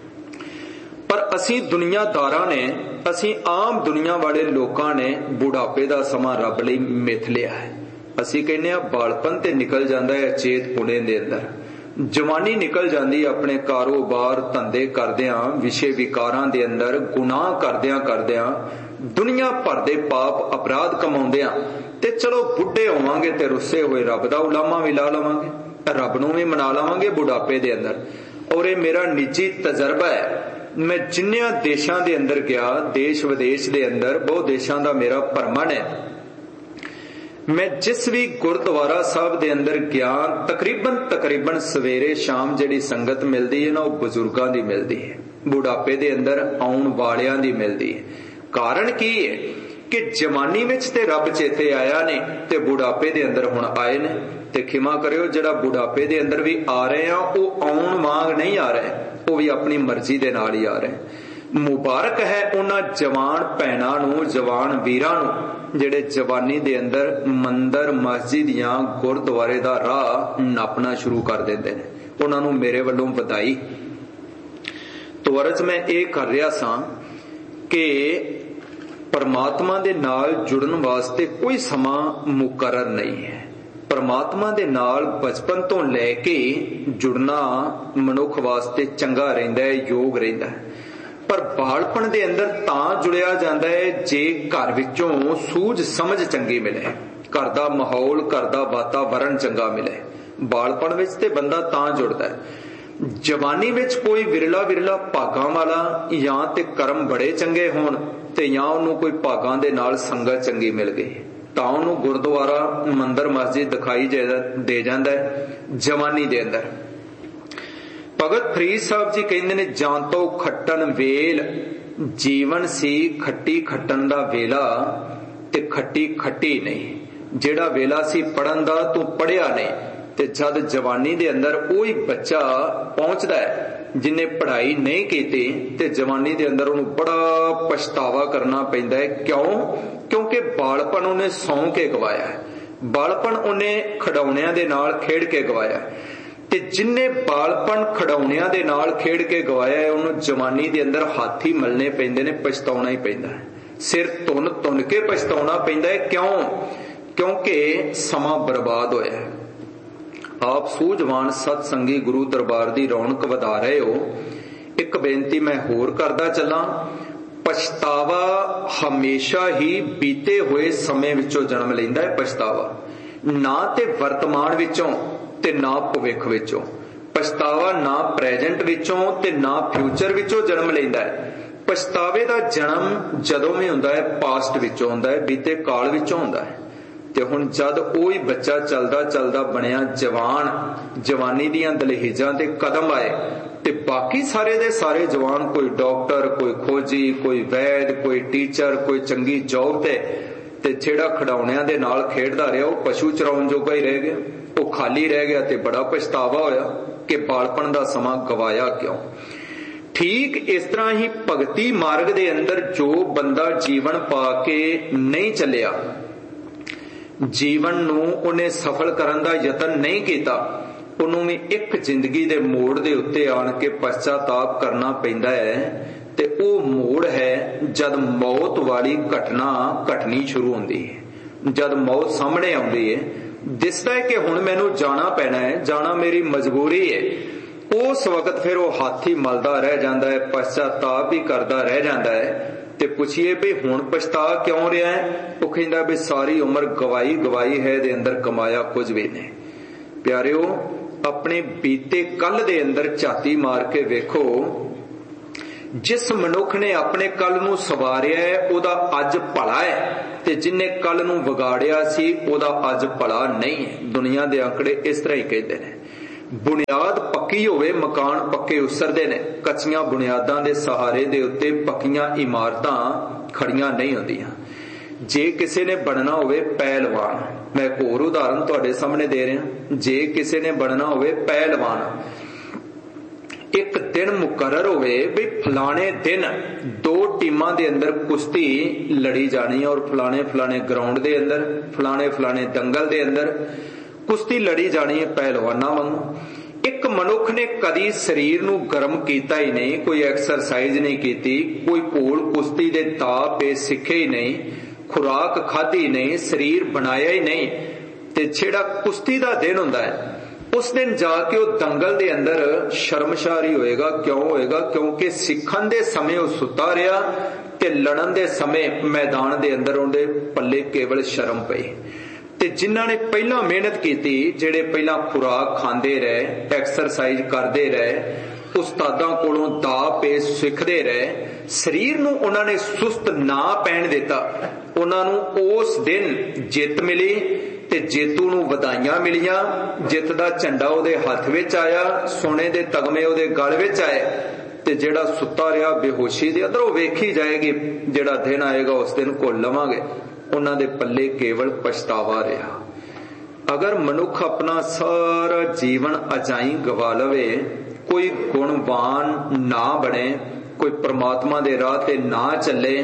ਪਰ ਅਸੀਂ ਦੁਨੀਆਦਾਰਾਂ ਨੇ, ਅਸੀਂ ਆਮ ਦੁਨੀਆ ਵਾਲੇ ਲੋਕਾਂ ਨੇ ਬੁਢਾਪੇ ਦਾ ਸਮਾਂ ਰੱਬ ਲਈ ਮਿਥ ਲਿਆ ਹੈ। ਅਸੀਂ ਕਹਿੰਦੇ ਹਾਂ ਬਾਲਪਨ ਤੇ ਨਿਕਲ ਜਾਂਦਾ ਹੈ ਅਚੇਤ ਪੁਣੇ ਦੇ ਅੰਦਰ, ਜਵਾਨੀ ਨਿਕਲ ਜਾਂਦੀ ਆਪਣੇ ਕਾਰੋਬਾਰ ਧੰਦੇ ਕਰਦਿਆਂ, ਵਿਸ਼ੇ ਵਿਕਾਰਾਂ ਦੇ ਅੰਦਰ ਗੁਨਾਹ ਕਰਦਿਆਂ ਦੁਨੀਆ ਭਰ ਦੇ ਪਾਪ ਅਪਰਾਧ ਕਮਾਉਂਦਿਆਂ, ਤੇ ਚਲੋ ਬੁੱਢੇ ਹੋਵਾਂਗੇ ਤੇ ਰੁੱਸੇ ਹੋਏ ਰੱਬ ਦਾ ਉਲਾਮਾ ਵੀ ਲਾ ਲਵਾਂਗੇ, ਰੱਬ ਨੂੰ ਵੀ ਮਨਾ ਲਵਾਂਗੇ ਬੁਢਾਪੇ ਦੇ ਅੰਦਰ। ਔਰ ਇਹ ਮੇਰਾ ਨਿੱਜੀ ਤਜਰਬਾ ਹੈ। ਮੈਂ ਜਿੰਨਿਆਂ ਦੇਸ਼ਾਂ ਦੇ ਅੰਦਰ ਗਿਆ, ਦੇਸ਼ ਵਿਦੇਸ਼ ਦੇ ਅੰਦਰ ਬਹੁਤ ਦੇਸ਼ਾਂ ਦਾ ਮੇਰਾ ਭਰਮਣ ਹੈ, ਮੈਂ ਜਿਸ ਵੀ ਗੁਰਦੁਆਰਾ ਸਾਹਿਬ ਦੇ ਅੰਦਰ ਗਿਆ, ਤਕਰੀਬਨ ਸਵੇਰੇ ਸ਼ਾਮ ਜਿਹੜੀ ਸੰਗਤ ਮਿਲਦੀ ਹੈ ਨਾ, ਉਹ ਬਜ਼ੁਰਗਾਂ ਦੀ ਮਿਲਦੀ ਹੈ, ਬੁਢਾਪੇ ਦੇ ਅੰਦਰ ਆਉਣ ਵਾਲਿਆਂ ਦੀ ਮਿਲਦੀ ਹੈ। ਕਾਰਨ ਕੀ ਹੈ ਕਿ ਜਵਾਨੀ ਵਿੱਚ ਤੇ ਰੱਬ ਚੇਤੇ ਆਇਆ ਨੇ ਤੇ ਬੁਢਾਪੇ ਦੇ ਅੰਦਰ ਹੁਣ ਆਏ ਨੇ। ਤੇ ਖਿਮਾ ਕਰਿਓ, ਜਿਹੜਾ ਬੁਢਾਪੇ ਦੇ ਅੰਦਰ ਵੀ ਆ ਰਹੇ ਆ ਉਹ ਆਉਣ ਵਾਂਗ ਨਹੀਂ ਆ ਰਹੇ, ਉਹ ਵੀ ਆਪਣੀ ਮਰਜ਼ੀ ਦੇ ਨਾਲ ਹੀ ਆ ਰਹੇ। ਮੁਬਾਰਕ ਹੈ ਉਹਨਾਂ ਜਵਾਨ ਭੈਣਾਂ ਨੂੰ, ਜਵਾਨ ਵੀਰਾਂ ਨੂੰ ਜਿਹੜੇ ਜਵਾਨੀ ਦੇ ਅੰਦਰ ਮੰਦਰ ਮਸਜਿਦ ਜਾਂ ਗੁਰਦੁਆਰੇ ਦਾ ਰਾਹ ਨਾਪਣਾ ਸ਼ੁਰੂ ਕਰ ਦਿੰਦੇ ਨੇ, ਉਹਨਾਂ ਨੂੰ ਮੇਰੇ ਵੱਲੋਂ ਵਧਾਈ। ਤੋ ਅਰਜ਼ ਮੈਂ ਇਹ ਕਰ ਰਿਹਾ ਸਾਂ ਕਿ ਪਰਮਾਤਮਾ ਦੇ ਨਾਲ ਜੁੜਨ ਵਾਸਤੇ ਕੋਈ ਸਮਾਂ ਮੁਕਰਰ ਨਹੀਂ ਹੈ। ਪਰਮਾਤਮਾ ਦੇ ਨਾਲ ਬਚਪਨ ਤੋਂ ਲੈ ਕੇ ਜੁੜਨਾ ਮਨੁੱਖ ਵਾਸਤੇ ਚੰਗਾ ਰਹਿੰਦਾ ਹੈ, ਯੋਗ ਰਹਿੰਦਾ ਹੈ। ਪਰ ਬਾਲਪਣ ਦੇ ਅੰਦਰ ਤਾਂ ਜੁੜਿਆ ਜਾਂਦਾ ਹੈ ਜੇ ਘਰ ਵਿੱਚੋਂ ਸੂਝ ਸਮਝ ਚੰਗੀ ਮਿਲੇ, ਘਰ ਦਾ ਮਾਹੌਲ, ਘਰ ਦਾ ਵਾਤਾਵਰਣ ਚੰਗਾ ਮਿਲੇ। ਬਾਲਪਣ ਵਿੱਚ ਤੇ ਬੰਦਾ ਤਾਂ ਜੁੜਦਾ ਹੈ। ਜਵਾਨੀ ਵਿੱਚ ਕੋਈ ਵਿਰਲਾ ਭਾਗਾਂ ਵਾਲਾ ਜਾਂ ਤੇ ਕਰਮ ਬੜੇ ਚੰਗੇ ਹੋਣ ਤੇ ਜਾਂ ਉਹਨੂੰ ਕੋਈ ਭਾਗਾਂ ਦੇ ਨਾਲ ਸੰਗਤ ਚੰਗੀ ਮਿਲ ਗਈ ਤਾਂ ਉਹਨੂੰ ਗੁਰਦੁਆਰਾ, ਮੰਦਰ, ਮਸਜਿਦ ਦਿਖਾਈ ਦੇ ਜਾਂਦਾ ਹੈ ਜਵਾਨੀ ਦੇ ਅੰਦਰ। ਭਗਤ ਫਰੀਦ ਸਾਹਿਬ ਜੀ ਕਹਿੰਦੇ ਨੇ, ਜਾਂ ਤੋਂ ਖੱਟਣ ਵੇਲ ਜੀਵਨ ਸੀ, ਖੱਟੀ ਖੱਟਣ ਦਾ ਵੇਲਾ ਤੇ ਖੱਟੀ ਖੱਟੀ ਨਹੀਂ। ਜਿਹੜਾ ਵੇਲਾ ਸੀ ਪੜਨ ਦਾ, ਤੂੰ ਪੜਿਆ ਨਹੀਂ। ਤੇ ਜਦ ਜਵਾਨੀ ਦੇ ਅੰਦਰ ਉਹੀ ਬੱਚਾ ਪਹੁੰਚਦਾ ਹੈ ਜਿਹਨੇ ਪੜ੍ਹਾਈ ਨਹੀਂ ਕੀਤੀ, ਤੇ ਜਵਾਨੀ ਦੇ ਅੰਦਰ ਉਹਨੂੰ ਬੜਾ ਪਛਤਾਵਾ ਕਰਨਾ ਪੈਂਦਾ ਹੈ। ਕਿਉਂਕਿ ਬਾਲਪਨ ਉਹਨੇ ਸੌਂ ਕੇ ਗਵਾਇਆ ਹੈ, ਬਾਲਪਨ ਉਹਨੇ ਖਿਡੌਣਿਆਂ ਦੇ ਨਾਲ ਖੇਡ ਕੇ ਗਵਾਇਆ। ਤੇ ਜਿੰਨੇ ਬਾਲਪਨ ਖਿਡੌਣਿਆਂ ਦੇ ਨਾਲ ਖੇਡ ਕੇ ਗਵਾਇਆ ਹੈ, ਉਹਨੂੰ ਜਵਾਨੀ ਦੇ ਅੰਦਰ ਹੱਥ ਹੀ ਮਲਣੇ ਪੈਂਦੇ ਨੇ, ਪਛਤਾਉਣਾ ਹੀ ਪੈਂਦਾ ਹੈ, ਸਿਰ ਤੁੰਨ ਕੇ ਪਛਤਾਉਣਾ ਪੈਂਦਾ ਹੈ। ਕਿਉਂਕਿ ਸਮਾਂ ਬਰਬਾਦ ਹੋਇਆ ਹੈ। ਆਪ ਸੂਝਵਾਨ ਸਤ ਸੰਗੀ ਗੁਰੂ ਦਰਬਾਰ ਦੀ ਰੌਣਕ ਵਧਾ ਰਹੇ ਹੋ। ਇੱਕ ਬੇਨਤੀ ਮੈਂ ਹੋਰ ਕਰਦਾ ਚੱਲਾਂ, ਪਛਤਾਵਾ ਹਮੇਸ਼ਾ ਹੀ ਬੀਤੇ ਹੋਏ ਸਮੇਂ ਵਿੱਚੋਂ ਜਨਮ ਲੈਂਦਾ ਹੈ। ਪਛਤਾਵਾ ਨਾ ਤੇ ਵਰਤਮਾਨ ਵਿੱਚੋਂ ਤੇ ਨਾ ਭਵਿੱਖ ਵਿੱਚੋਂ, ਪਛਤਾਵਾ ਨਾ ਪ੍ਰੈਜੈਂਟ ਵਿੱਚੋਂ ਤੇ ਨਾ ਫਿਊਚਰ ਵਿੱਚੋਂ ਜਨਮ ਲੈਂਦਾ ਹੈ। ਪਛਤਾਵੇ ਦਾ ਜਨਮ ਜਦੋਂ ਵੀ ਹੁੰਦਾ ਹੈ ਪਾਸਟ ਵਿੱਚੋਂ ਹੁੰਦਾ ਹੈ, ਬੀਤੇ ਕਾਲ ਵਿੱਚੋਂ ਹੁੰਦਾ ਹੈ। ਤੇ ਹੁਣ ਜਦ ਉਹੀ ਬੱਚਾ ਚੱਲਦਾ ਬਣਿਆ ਜਵਾਨ, ਜਵਾਨੀ ਦੀਆਂ ਦਲੇਜਾਂ ਤੇ ਕਦਮ ਆਏ ਤੇ ਬਾਕੀ ਸਾਰੇ ਦੇ ਸਾਰੇ ਜਵਾਨ, ਕੋਈ ਡਾਕਟਰ, ਕੋਈ ਖੋਜੀ, ਕੋਈ ਵੈਦ, ਕੋਈ ਟੀਚਰ, ਕੋਈ ਚੰਗੀ ਜੌਬ ਤੇ ਜਿਹੜਾ ਖਿਡੌਣਿਆਂ ਦੇ ਨਾਲ ਖੇਡਦਾ ਰਿਹਾ ਉਹ ਪਸ਼ੂ ਚਰਾਉਣ ਜੋਗਾ ਹੀ ਰਹਿ ਗਿਆ, ਉਹ ਖਾਲੀ ਰਹਿ ਗਿਆ। ਤੇ ਬੜਾ ਪਛਤਾਵਾ ਹੋਇਆ ਕਿ ਬਾਲਪਨ ਦਾ ਸਮਾਂ ਗਵਾਇਆ ਕਿਉਂ। ਠੀਕ ਇਸ ਤਰ੍ਹਾਂ ਹੀ ਭਗਤੀ ਮਾਰਗ ਦੇ ਅੰਦਰ ਜੋ ਬੰਦਾ ਜੀਵਨ ਪਾ ਕੇ ਨਹੀਂ ਚੱਲਿਆ, ਜੀਵਨ ਨੂੰ ਉਹਨੇ ਸਫਲ ਕਰਨ ਦਾ ਯਤਨ ਨਹੀਂ ਕੀਤਾ, ਉਹਨੂੰ ਵੀ ਇੱਕ ਜ਼ਿੰਦਗੀ ਦੇ ਮੋੜ ਦੇ ਉੱਤੇ ਆਣ ਕੇ ਪਛਤਾਤਾਪ ਕਰਨਾ ਪੈਂਦਾ ਹੈ। ਤੇ ਉਹ ਮੋੜ ਹੈ ਜਦ ਮੌਤ ਵਾਲੀ ਘਟਨਾ ਘਟਣੀ ਸ਼ੁਰੂ ਹੁੰਦੀ ਹੈ। ਜਦ ਮੌਤ ਸਾਹਮਣੇ ਆਉਂਦੀ ਹੈ, ਦਿਸਦਾ ਹੈ ਕਿ ਹੁਣ ਮੈਨੂੰ ਜਾਣਾ ਪੈਣਾ ਹੈ, ਜਾਣਾ ਮੇਰੀ ਮਜਬੂਰੀ ਹੈ। ਉਸ ਵਕਤ ਫਿਰ ਉਹ ਹੱਥ ਹੀ ਮਲਦਾ ਰਹਿ ਜਾਂਦਾ ਹੈ, ਪਛਤਾਤਾਪ ਹੀ ਕਰਦਾ ਰਹਿ ਜਾਂਦਾ ਹੈ। ਤੇ ਪੁੱਛੀਏ ਵੀ ਹੁਣ ਪਛਤਾ ਕਿਉਂ ਰਿਹਾ ਹੈ? ਉਹ ਕਹਿੰਦਾ ਵੀ ਸਾਰੀ ਉਮਰ ਗਵਾਈ ਗਵਾਈ ਹੈ, ਇਹਦੇ ਅੰਦਰ ਕਮਾਇਆ ਕੁਝ ਵੀ ਨਹੀਂ। ਪਿਆਰਿਓ, ਆਪਣੇ ਬੀਤੇ ਕੱਲ ਦੇ ਅੰਦਰ ਝਾਤੀ ਮਾਰ ਕੇ ਵੇਖੋ। ਜਿਸ ਮਨੁੱਖ ਨੇ ਆਪਣੇ ਕੱਲ ਨੂੰ ਸਵਾਰਿਆ ਹੈ ਉਹਦਾ ਅੱਜ ਭਲਾ ਹੈ, ਤੇ ਜਿਨੇ ਕੱਲ ਨੂੰ ਵਿਗਾੜਿਆ ਸੀ ਉਹਦਾ ਅੱਜ ਭਲਾ ਨਹੀਂ ਹੈ। ਦੁਨੀਆ ਦੇ ਆંકੜੇ ਇਸ ਤਰ੍ਹਾਂ ਹੀ ਕਹਿੰਦੇ ਨੇ। ਬੁਨਿਆਦ ਪੱਕੀ ਹੋਵੇ, ਮਕਾਨ ਪੱਕੇ ਉਸਰਦੇ ਨੇ। ਕੱਚੀਆਂ ਬੁਨਿਆਦਾਂ ਦੇ ਸਹਾਰੇ ਦੇ ਉੱਤੇ ਪੱਕੀਆਂ ਇਮਾਰਤਾਂ ਖੜੀਆਂ ਨਹੀਂ ਹੁੰਦੀਆਂ। ਜੇ ਕਿਸੇ ਨੇ ਬਣਨਾ ਹੋਵੇ ਪਹਿਲਵਾਨ, ਮੈਂ ਇੱਕ ਹੋਰ ਉਦਾਹਰਨ ਤੁਹਾਡੇ ਸਾਹਮਣੇ ਦੇ ਰਿਹਾ। ਜੇ ਕਿਸੇ ਨੇ ਬਣਨਾ ਹੋਵੇ ਪਹਿਲਵਾਨ, ਇੱਕ ਦਿਨ ਮੁਕਰਰ ਹੋਵੇ ਵੀ ਫਲਾਣੇ ਦਿਨ 2 ਟੀਮਾਂ ਦੇ ਅੰਦਰ ਕੁਸ਼ਤੀ ਲੜੀ ਜਾਣੀ ਹੈ, ਔਰ ਫਲਾਣੇ ਫਲਾਣੇ ਗਰਾਊਂਡ ਦੇ ਅੰਦਰ, ਫਲਾਣੇ ਫਲਾਣੇ ਦੰਗਲ ਦੇ ਅੰਦਰ ਕੁਸ਼ਤੀ ਲੜੀ ਜਾਣੀ ਹੈ ਪਹਿਲਵਾਨਾਂ ਵਾਂਗੂ। ਇੱਕ ਮਨੁੱਖ ਨੇ ਕਦੀ ਸਰੀਰ ਨੂੰ ਗਰਮ ਕੀਤਾ ਹੀ ਨਹੀਂ, ਕੋਈ ਐਕਸਰਸਾਈਜ਼ ਨਹੀਂ ਕੀਤੀ, ਕੋਈ ਘੋਲ ਕੁਸ਼ਤੀ ਦੇ ਦਾਅ ਪੇ ਸਿੱਖੇ ਹੀ ਨਹੀਂ, ਖੁਰਾਕ ਖਾਧੀ ਨਹੀਂ, ਸਰੀਰ ਬਣਾਇਆ ਹੀ ਨਹੀਂ। ਤੇ ਜਿਹੜਾ ਕੁਸ਼ਤੀ ਦਾ ਦਿਨ ਹੁੰਦਾ ਹੈ ਉਸ ਦਿਨ ਜਾ ਕੇ ਉਹ ਦੰਗਲ ਦੇ ਅੰਦਰ ਸ਼ਰਮਸ਼ਾਰ ਹੀ ਹੋਏਗਾ। ਕਿਉਂ ਹੋਏਗਾ? ਕਿਉਂਕਿ ਸਿੱਖਣ ਦੇ ਸਮੇਂ ਉਹ ਸੁੱਤਾ ਰਿਹਾ ਤੇ ਲੜਨ ਦੇ ਸਮੇਂ ਮੈਦਾਨ ਦੇ ਅੰਦਰ ਉਹਦੇ ਪੱਲੇ ਕੇਵਲ ਸ਼ਰਮ ਪਈ। ਤੇ ਜਿਨ੍ਹਾਂ ਨੇ ਪਹਿਲਾਂ ਮਿਹਨਤ ਕੀਤੀ, ਜਿਹੜੇ ਪਹਿਲਾਂ ਖੁਰਾਕ ਖਾਂਦੇ ਰਹੇ, ਐਕਸਰਸਾਈਜ਼ ਕਰਦੇ ਰਹੇ, ਉਸਤਾਦਾਂ ਕੋਲੋਂ ਦਾਅ ਪੇਚ ਸਿੱਖਦੇ ਰਹੇ, ਸਰੀਰ ਨੂੰ ਉਹਨਾਂ ਨੇ ਸੁਸਤ ਨਾ ਪੈਣ ਦਿੱਤਾ, ਉਹਨਾਂ ਨੂੰ ਉਸ ਦਿਨ ਜਿੱਤ ਮਿਲੀ ਤੇ ਜੇਤੂ ਨੂੰ ਵਧਾਈਆਂ ਮਿਲੀਆਂ। ਜਿੱਤ ਦਾ ਝੰਡਾ ਉਹਦੇ ਹੱਥ ਵਿੱਚ ਆਇਆ, ਸੋਨੇ ਦੇ ਤਗਮੇ ਉਹਦੇ ਗਲ ਵਿੱਚ ਆਏ। ਤੇ ਜਿਹੜਾ ਸੁੱਤਾ ਰਿਹਾ ਬੇਹੋਸ਼ੀ ਦੇ ਅੰਦਰ, ਉਹ ਵੇਖੀ ਜਾਏਗੀ। ਜਿਹੜਾ ਦਿਨ ਆਏਗਾ ਉਸ ਦਿਨ ਘੁੱਲ ਲਵਾਂਗੇ। ਉਹਨਾਂ ਦੇ ਪੱਲੇ ਕੇਵਲ ਪਛਤਾਵਾ ਰਿਹਾ। ਅਗਰ ਮਨੁੱਖ ਆਪਣਾ ਸਾਰਾ ਜੀਵਨ ਅਜਾਈਂ ਗਵਾ ਲਵੇ, ਕੋਈ ਗੁਣਵਾਨ ਨਾ ਬਣੇ, ਕੋਈ ਪ੍ਰਮਾਤਮਾ ਦੇ ਰਾਹ ਤੇ ਨਾ ਚੱਲੇ,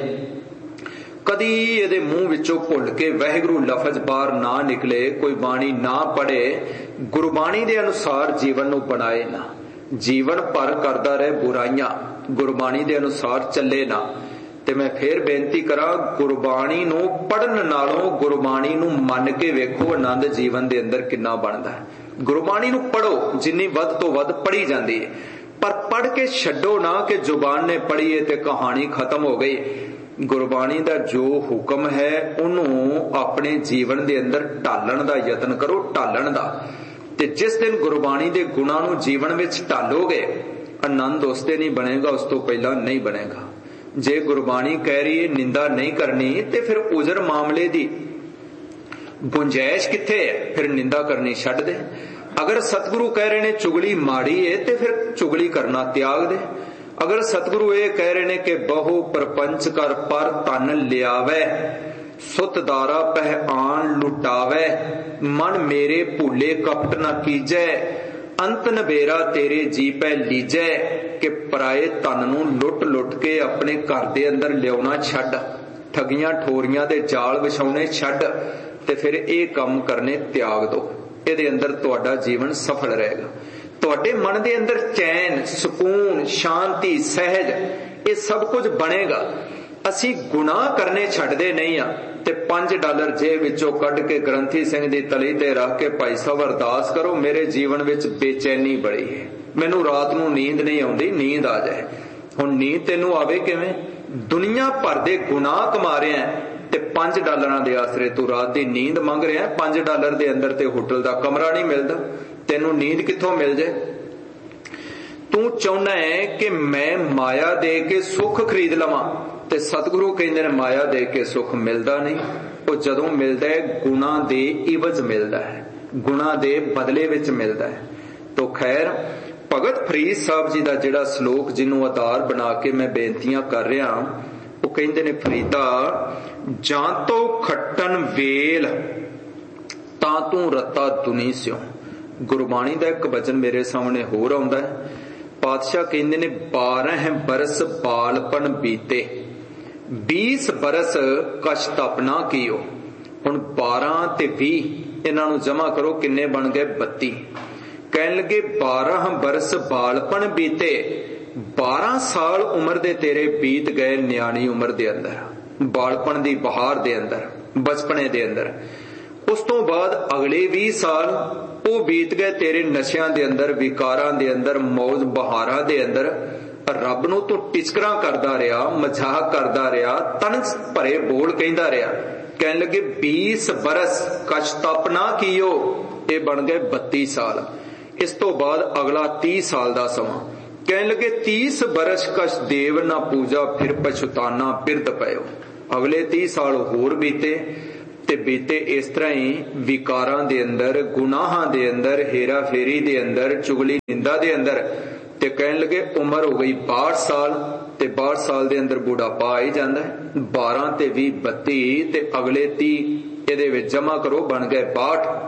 ਕਦੀ ਇਹਦੇ ਮੂੰਹ ਵਿੱਚੋਂ ਭੁੱਲ ਕੇ ਵਾਹਿਗੁਰੂ ਲਫ਼ਜ਼ ਬਾਹਰ ਨਾ ਨਿਕਲੇ, ਕੋਈ ਬਾਣੀ ਨਾ ਪੜ੍ਹੇ, ਗੁਰਬਾਣੀ ਦੇ ਅਨੁਸਾਰ ਜੀਵਨ ਨੂੰ ਬਣਾਏ ਨਾ, ਜੀਵਨ ਭਰ ਕਰਦਾ ਰਹੇ ਬੁਰਾਈਆਂ, ਗੁਰਬਾਣੀ ਦੇ ਅਨੁਸਾਰ ਚੱਲੇ ਨਾ, ਤੇ ਮੈਂ ਫੇਰ ਬੇਨਤੀ ਕਰਾਂ, ਗੁਰਬਾਣੀ ਨੂੰ ਪੜ੍ਹਨ ਨਾਲੋਂ ਗੁਰਬਾਣੀ ਨੂੰ ਮੰਨ ਕੇ ਵੇਖੋ ਆਨੰਦ ਜੀਵਨ ਦੇ ਅੰਦਰ ਕਿੰਨਾ ਬਣਦਾ ਹੈ। ਗੁਰਬਾਣੀ ਨੂੰ ਪੜ੍ਹੋ, ਜਿੰਨੀ ਵੱਧ ਤੋਂ ਵੱਧ ਪੜ੍ਹੀ ਜਾਂਦੀ ਹੈ, ਪਰ ਪੜ੍ਹ ਕੇ ਛੱਡੋ ਨਾ ਕਿ ਜ਼ੁਬਾਨ ਨੇ ਪੜ੍ਹੀ ਹੈ ਤੇ ਕਹਾਣੀ ਖਤਮ ਹੋ ਗਈ। ਗੁਰਬਾਣੀ ਦਾ ਜੋ ਹੁਕਮ ਹੈ ਉਹਨੂੰ ਆਪਣੇ ਜੀਵਨ ਦੇ ਅੰਦਰ ਢਾਲਣ ਦਾ ਯਤਨ ਕਰੋ, ਢਾਲਣ ਦਾ। ਤੇ ਜਿਸ ਦਿਨ ਗੁਰਬਾਣੀ ਦੇ ਗੁਣਾਂ ਨੂੰ ਜੀਵਨ ਵਿੱਚ ਢਾਲੋਗੇ, ਆਨੰਦ ਉਸ ਤੇ ਨਹੀਂ ਬਣੇਗਾ, ਉਸ ਤੋਂ ਪਹਿਲਾਂ ਨਹੀਂ ਬਣੇਗਾ। ਜੇ ਗੁਰਬਾਣੀ ਕਹਿ ਰਹੀ ਹੈ ਨਿੰਦਾ ਨਹੀਂ ਕਰਨੀ, ਤੇ ਫਿਰ ਉਜ਼ਰ ਮਾਮਲੇ ਦੀ ਗੁੰਜਾਇਸ਼ ਕਿੱਥੇ ਹੈ? ਫਿਰ ਨਿੰਦਾ ਕਰਨੀ ਛੱਡ ਦੇ। ਅਗਰ ਸਤਿਗੁਰੂ ਕਹਿ ਰਹੇ ਨੇ ਚੁਗਲੀ ਮਾੜੀ ਹੈ, ਤੇ ਫਿਰ ਚੁਗਲੀ ਕਰਨਾ ਤਿਆਗ ਦੇ। ਅਗਰ ਸਤਿਗੁਰੂ ਇਹ ਕਹਿ ਰਹੇ ਨੇ ਕਿ ਬਹੁ ਪਰਪੰਚ ਕਰ ਪਰ ਧਨ ਲਿਆਵੈ, ਸੁਤ ਦਾਰਾ ਪਹਿ ਆਣ ਲੁਟਾਵੈ, ਮਨ ਮੇਰੇ ਭੂਲੇ ਕਪਟ ਨਾ ਕੀਜੈ, ਅੰਤ ਨਬੇਰਾ ਤੇਰੇ ਜੀ ਪੈ ਲੀਜੈ। ਕਿ ਪਰਾਏ ਧਨ ਨੂੰ ਲੁੱਟ ਲੁੱਟ ਕੇ ਆਪਣੇ ਘਰ ਦੇ ਅੰਦਰ ਲਿਆਉਣਾ ਛੱਡ, ਠੱਗੀਆਂ ਠੋਰੀਆਂ ਦੇ ਜਾਲ ਵਿਛਾਉਣੇ ਛੱਡ, ਤੇ ਫਿਰ ਇਹ ਕੰਮ ਕਰਨੇ ਤਿਆਗ ਦਿਓ। ਇਹਦੇ ਅੰਦਰ ਤੁਹਾਡਾ ਜੀਵਨ ਸਫਲ ਰਹੇਗਾ। ਤੁਹਾਡੇ ਮਨ ਦੇ ਅੰਦਰ ਚੈਨ, ਸਕੂਨ, ਸ਼ਾਂਤੀ, ਸਹਿਜ, ਇਹ ਸਭ ਕੁਝ ਬਣੇਗਾ। ਅਸੀਂ ਗੁਨਾਹ ਕਰਨੇ ਛੱਡਦੇ ਨਹੀਂ ਆ, ਤੇ $5 ਜੇਬ ਵਿੱਚੋਂ ਕੱਢ ਕੇ ਗ੍ਰੰਥੀ ਸਿੰਘ ਦੀ ਤਲੀ ਤੇ ਰੱਖ ਕੇ ਭਾਈ ਸਾਹਿਬ ਅਰਦਾਸ ਕਰੋ, ਮੇਰੇ ਜੀਵਨ ਵਿੱਚ ਬੇਚੈਨੀ ਬੜੀ ਹੈ, ਮੈਨੂੰ ਰਾਤ ਨੂੰ ਨੀਂਦ ਨਹੀਂ ਆਉਂਦੀ, ਨੀਂਦ ਆ ਜਾਏ। ਹੁਣ ਨੀਂਦ ਤੈਨੂੰ ਆਵੇ ਕਿਵੇਂ? ਦੁਨੀਆ ਭਰ ਦੇ ਗੁਨਾਹ ਕਮਾ ਰਿਹਾ ਤੇ $5 ਦੇ ਆਸਰੇ ਤੂੰ ਰਾਤ ਦੀ ਨੀਂਦ ਮੰਗ ਰਿਹਾ। $5 ਦੇ ਅੰਦਰ ਤੇ ਹੋਟਲ ਦਾ ਕਮਰਾ ਨਹੀਂ ਮਿਲਦਾ, ਤੈਨੂੰ ਨੀਂਦ ਕਿੱਥੋਂ ਮਿਲ ਜਾਏ? ਤੂੰ ਚਾਹੁੰਦਾ ਹੈ ਕਿ ਮੈਂ ਮਾਇਆ ਦੇ ਕੇ ਸੁੱਖ ਖਰੀਦ ਲਵਾਂ, ਤੇ ਸਤਿਗੁਰੂ ਕਹਿੰਦੇ ਨੇ ਮਾਇਆ ਦੇ ਕੇ ਸੁੱਖ ਮਿਲਦਾ ਨਹੀਂ। ਉਹ ਜਦੋਂ ਮਿਲਦਾ ਹੈ ਗੁਣਾ ਦੇ ਇਵਜ਼ ਮਿਲਦਾ ਹੈ, ਗੁਣਾ ਦੇ ਬਦਲੇ ਵਿੱਚ ਮਿਲਦਾ ਹੈ। ਤੋ ਖੈਰ, ਭਗਤ ਫਰੀਦ ਸਾਹਿਬ ਜੀ ਦਾ ਜਿਹੜਾ ਸ਼ਲੋਕ ਜਿਹਨੂੰ ਆਧਾਰ ਬਣਾ ਕੇ ਮੈਂ ਬੇਨਤੀਆਂ ਕਰ ਰਿਹਾ, ਉਹ ਕਹਿੰਦੇ ਨੇ, ਫਰੀਦਾ ਜਾਂ ਤੋ ਖੱਟਣ ਵੇਲ ਤਾਂ ਤੂੰ ਰੱਤਾ ਦੁਨੀ ਸਿਓ। ਗੁਰਬਾਣੀ ਦਾ ਇੱਕ ਬਚਨ ਮੇਰੇ ਸਾਹਮਣੇ ਹੋਰ ਆਉਂਦਾ ਹੈ। ਪਾਤਸ਼ਾਹ ਕਹਿੰਦੇ ਨੇ 12 ਬਰਸ ਬਾਲਪਨ ਬੀਤੇ, 20 ਬਰਸ ਕਸ਼ਟ ਆਪਣਾ ਕੀਓ। ਹੁਣ 12 ਤੇ 20 ਇਹਨਾਂ ਨੂੰ ਜਮਾ ਕਰੋ, ਕਿੰਨੇ ਬਣ ਗਏ? 32। कहन लगे 12 बरस बालपन बीते, 12 साल उम्र दे तेरे बीत गए न्याणी उम्र दे अंदर, बालपन दी बहार दे अंदर, बचपने दे अंदर। उस तो बाद अगले 20 साल वो बीत गए तेरे नशियां दे अंदर, विकारां दे अंदर, मौज बहारां दे अंदर। रब नूं तू टिचकरा करदा रहा, मजाक करदा रहा, तनस भरे बोल कहंदा रहा। कहन लगे 20 बरस कछ तप ना कीओ, ये बन गए 32 साल। इस तो बाद अगला 30 साल का समा। कहन लगे 30 बरस कछ देव ना पूजा, फिर पछताना बिरद पयो। अगले 30 साल होर बीते ते बीते इस तरह ही विकारां दे अंदर, गुनाहां दे अंदर, हेरा फेरी दे अंदर, चुगली निंदा दे अंदर। ते कहन लगे उम्र हो गई 62 साल, ते 62 साल दे अंदर बुढ़ापा आ ही जांदा है। 12 ते 20 32 ते अगले 30 इहदे विच जमा करो, बन गए 62।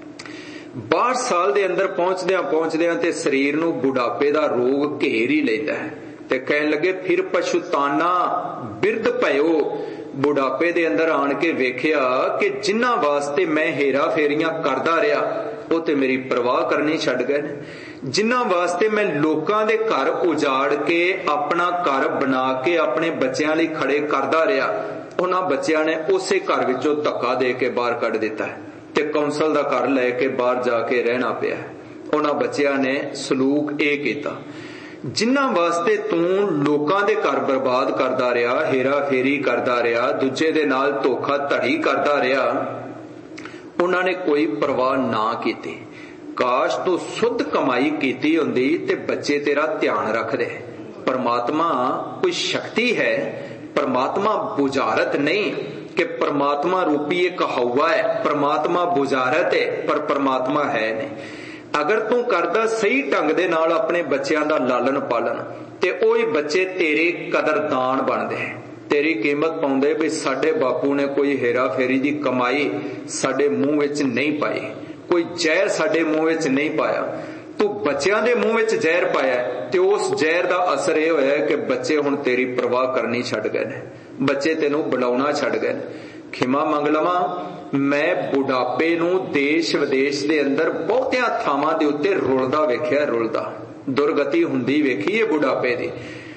62 साल दे अंदर पहुंचदियां ते शरीर नूं बुढ़ापे दा रोग घेर ही लैंदा है। ते कहन लगे फिर पछताना बिरद पयो। बुढ़ापे दे अंदर आण के वेखिया कि जिन्हां वास्ते मैं हेरा फेरियां करदा रहा वो ते मेरी परवाह करनी छड्ड गए ने। जिन्हां वास्ते मैं लोकां दे घर उजाड़ के अपना घर बना के अपने बच्चों लई खड़े करदा रहा, उन्हां बच्चों ने उसे घर विचों धक्का दे के बाहर कढ दिता है ते कौंसल दा घर लैके बाहर जाके रहना पिया है। उन्हां बच्चों ने सलूक ये कीता। जिन्हां वास्ते तू लोकां दे घर बर्बाद करदा रहा, हेरा फेरी करदा रहा, दूजे दे नाल धोखा धड़ी करदा रहा, उन्हां ने कोई परवाह ना कीती। काश तू शुद्ध कमाई कीती हुंदी ते बच्चे तेरा ध्यान रखदे। परमात्मा कोई शक्ति है, परमात्मा बुझारत नहीं कि परमात्मा रूपी एक हवा है, परमात्मा बुझारत है पर परमात्मा है नहीं। अगर तू करदा सही ढंग दे नाल अपने बच्चों का लालन पालन ते ओही बच्चे तेरे कदरदान बनदे, तेरी कीमत पाउंदे भी साडे बापू ने कोई हेरा फेरी दी कमाई साडे मुंह विच नहीं पाई, कोई जहर साडे मुंह विच नहीं पाया। तू बच्चों दे मुंह विच जहर पाया ते उस जहर दा असर यह होया कि बच्चे हुण तेरी परवाह करनी छड्ड गए ने, बच्चे तेनू बुलाउणा छड्ड गए ने। खिमा मंग लवां, मैं बुढ़ापे नूं देश विदेश दे अंदर बहुतियां थावां दे उत्ते रुलदा वेखिया, रुलदा दुर्गति हुंदी वेखी है बुढ़ापे दी।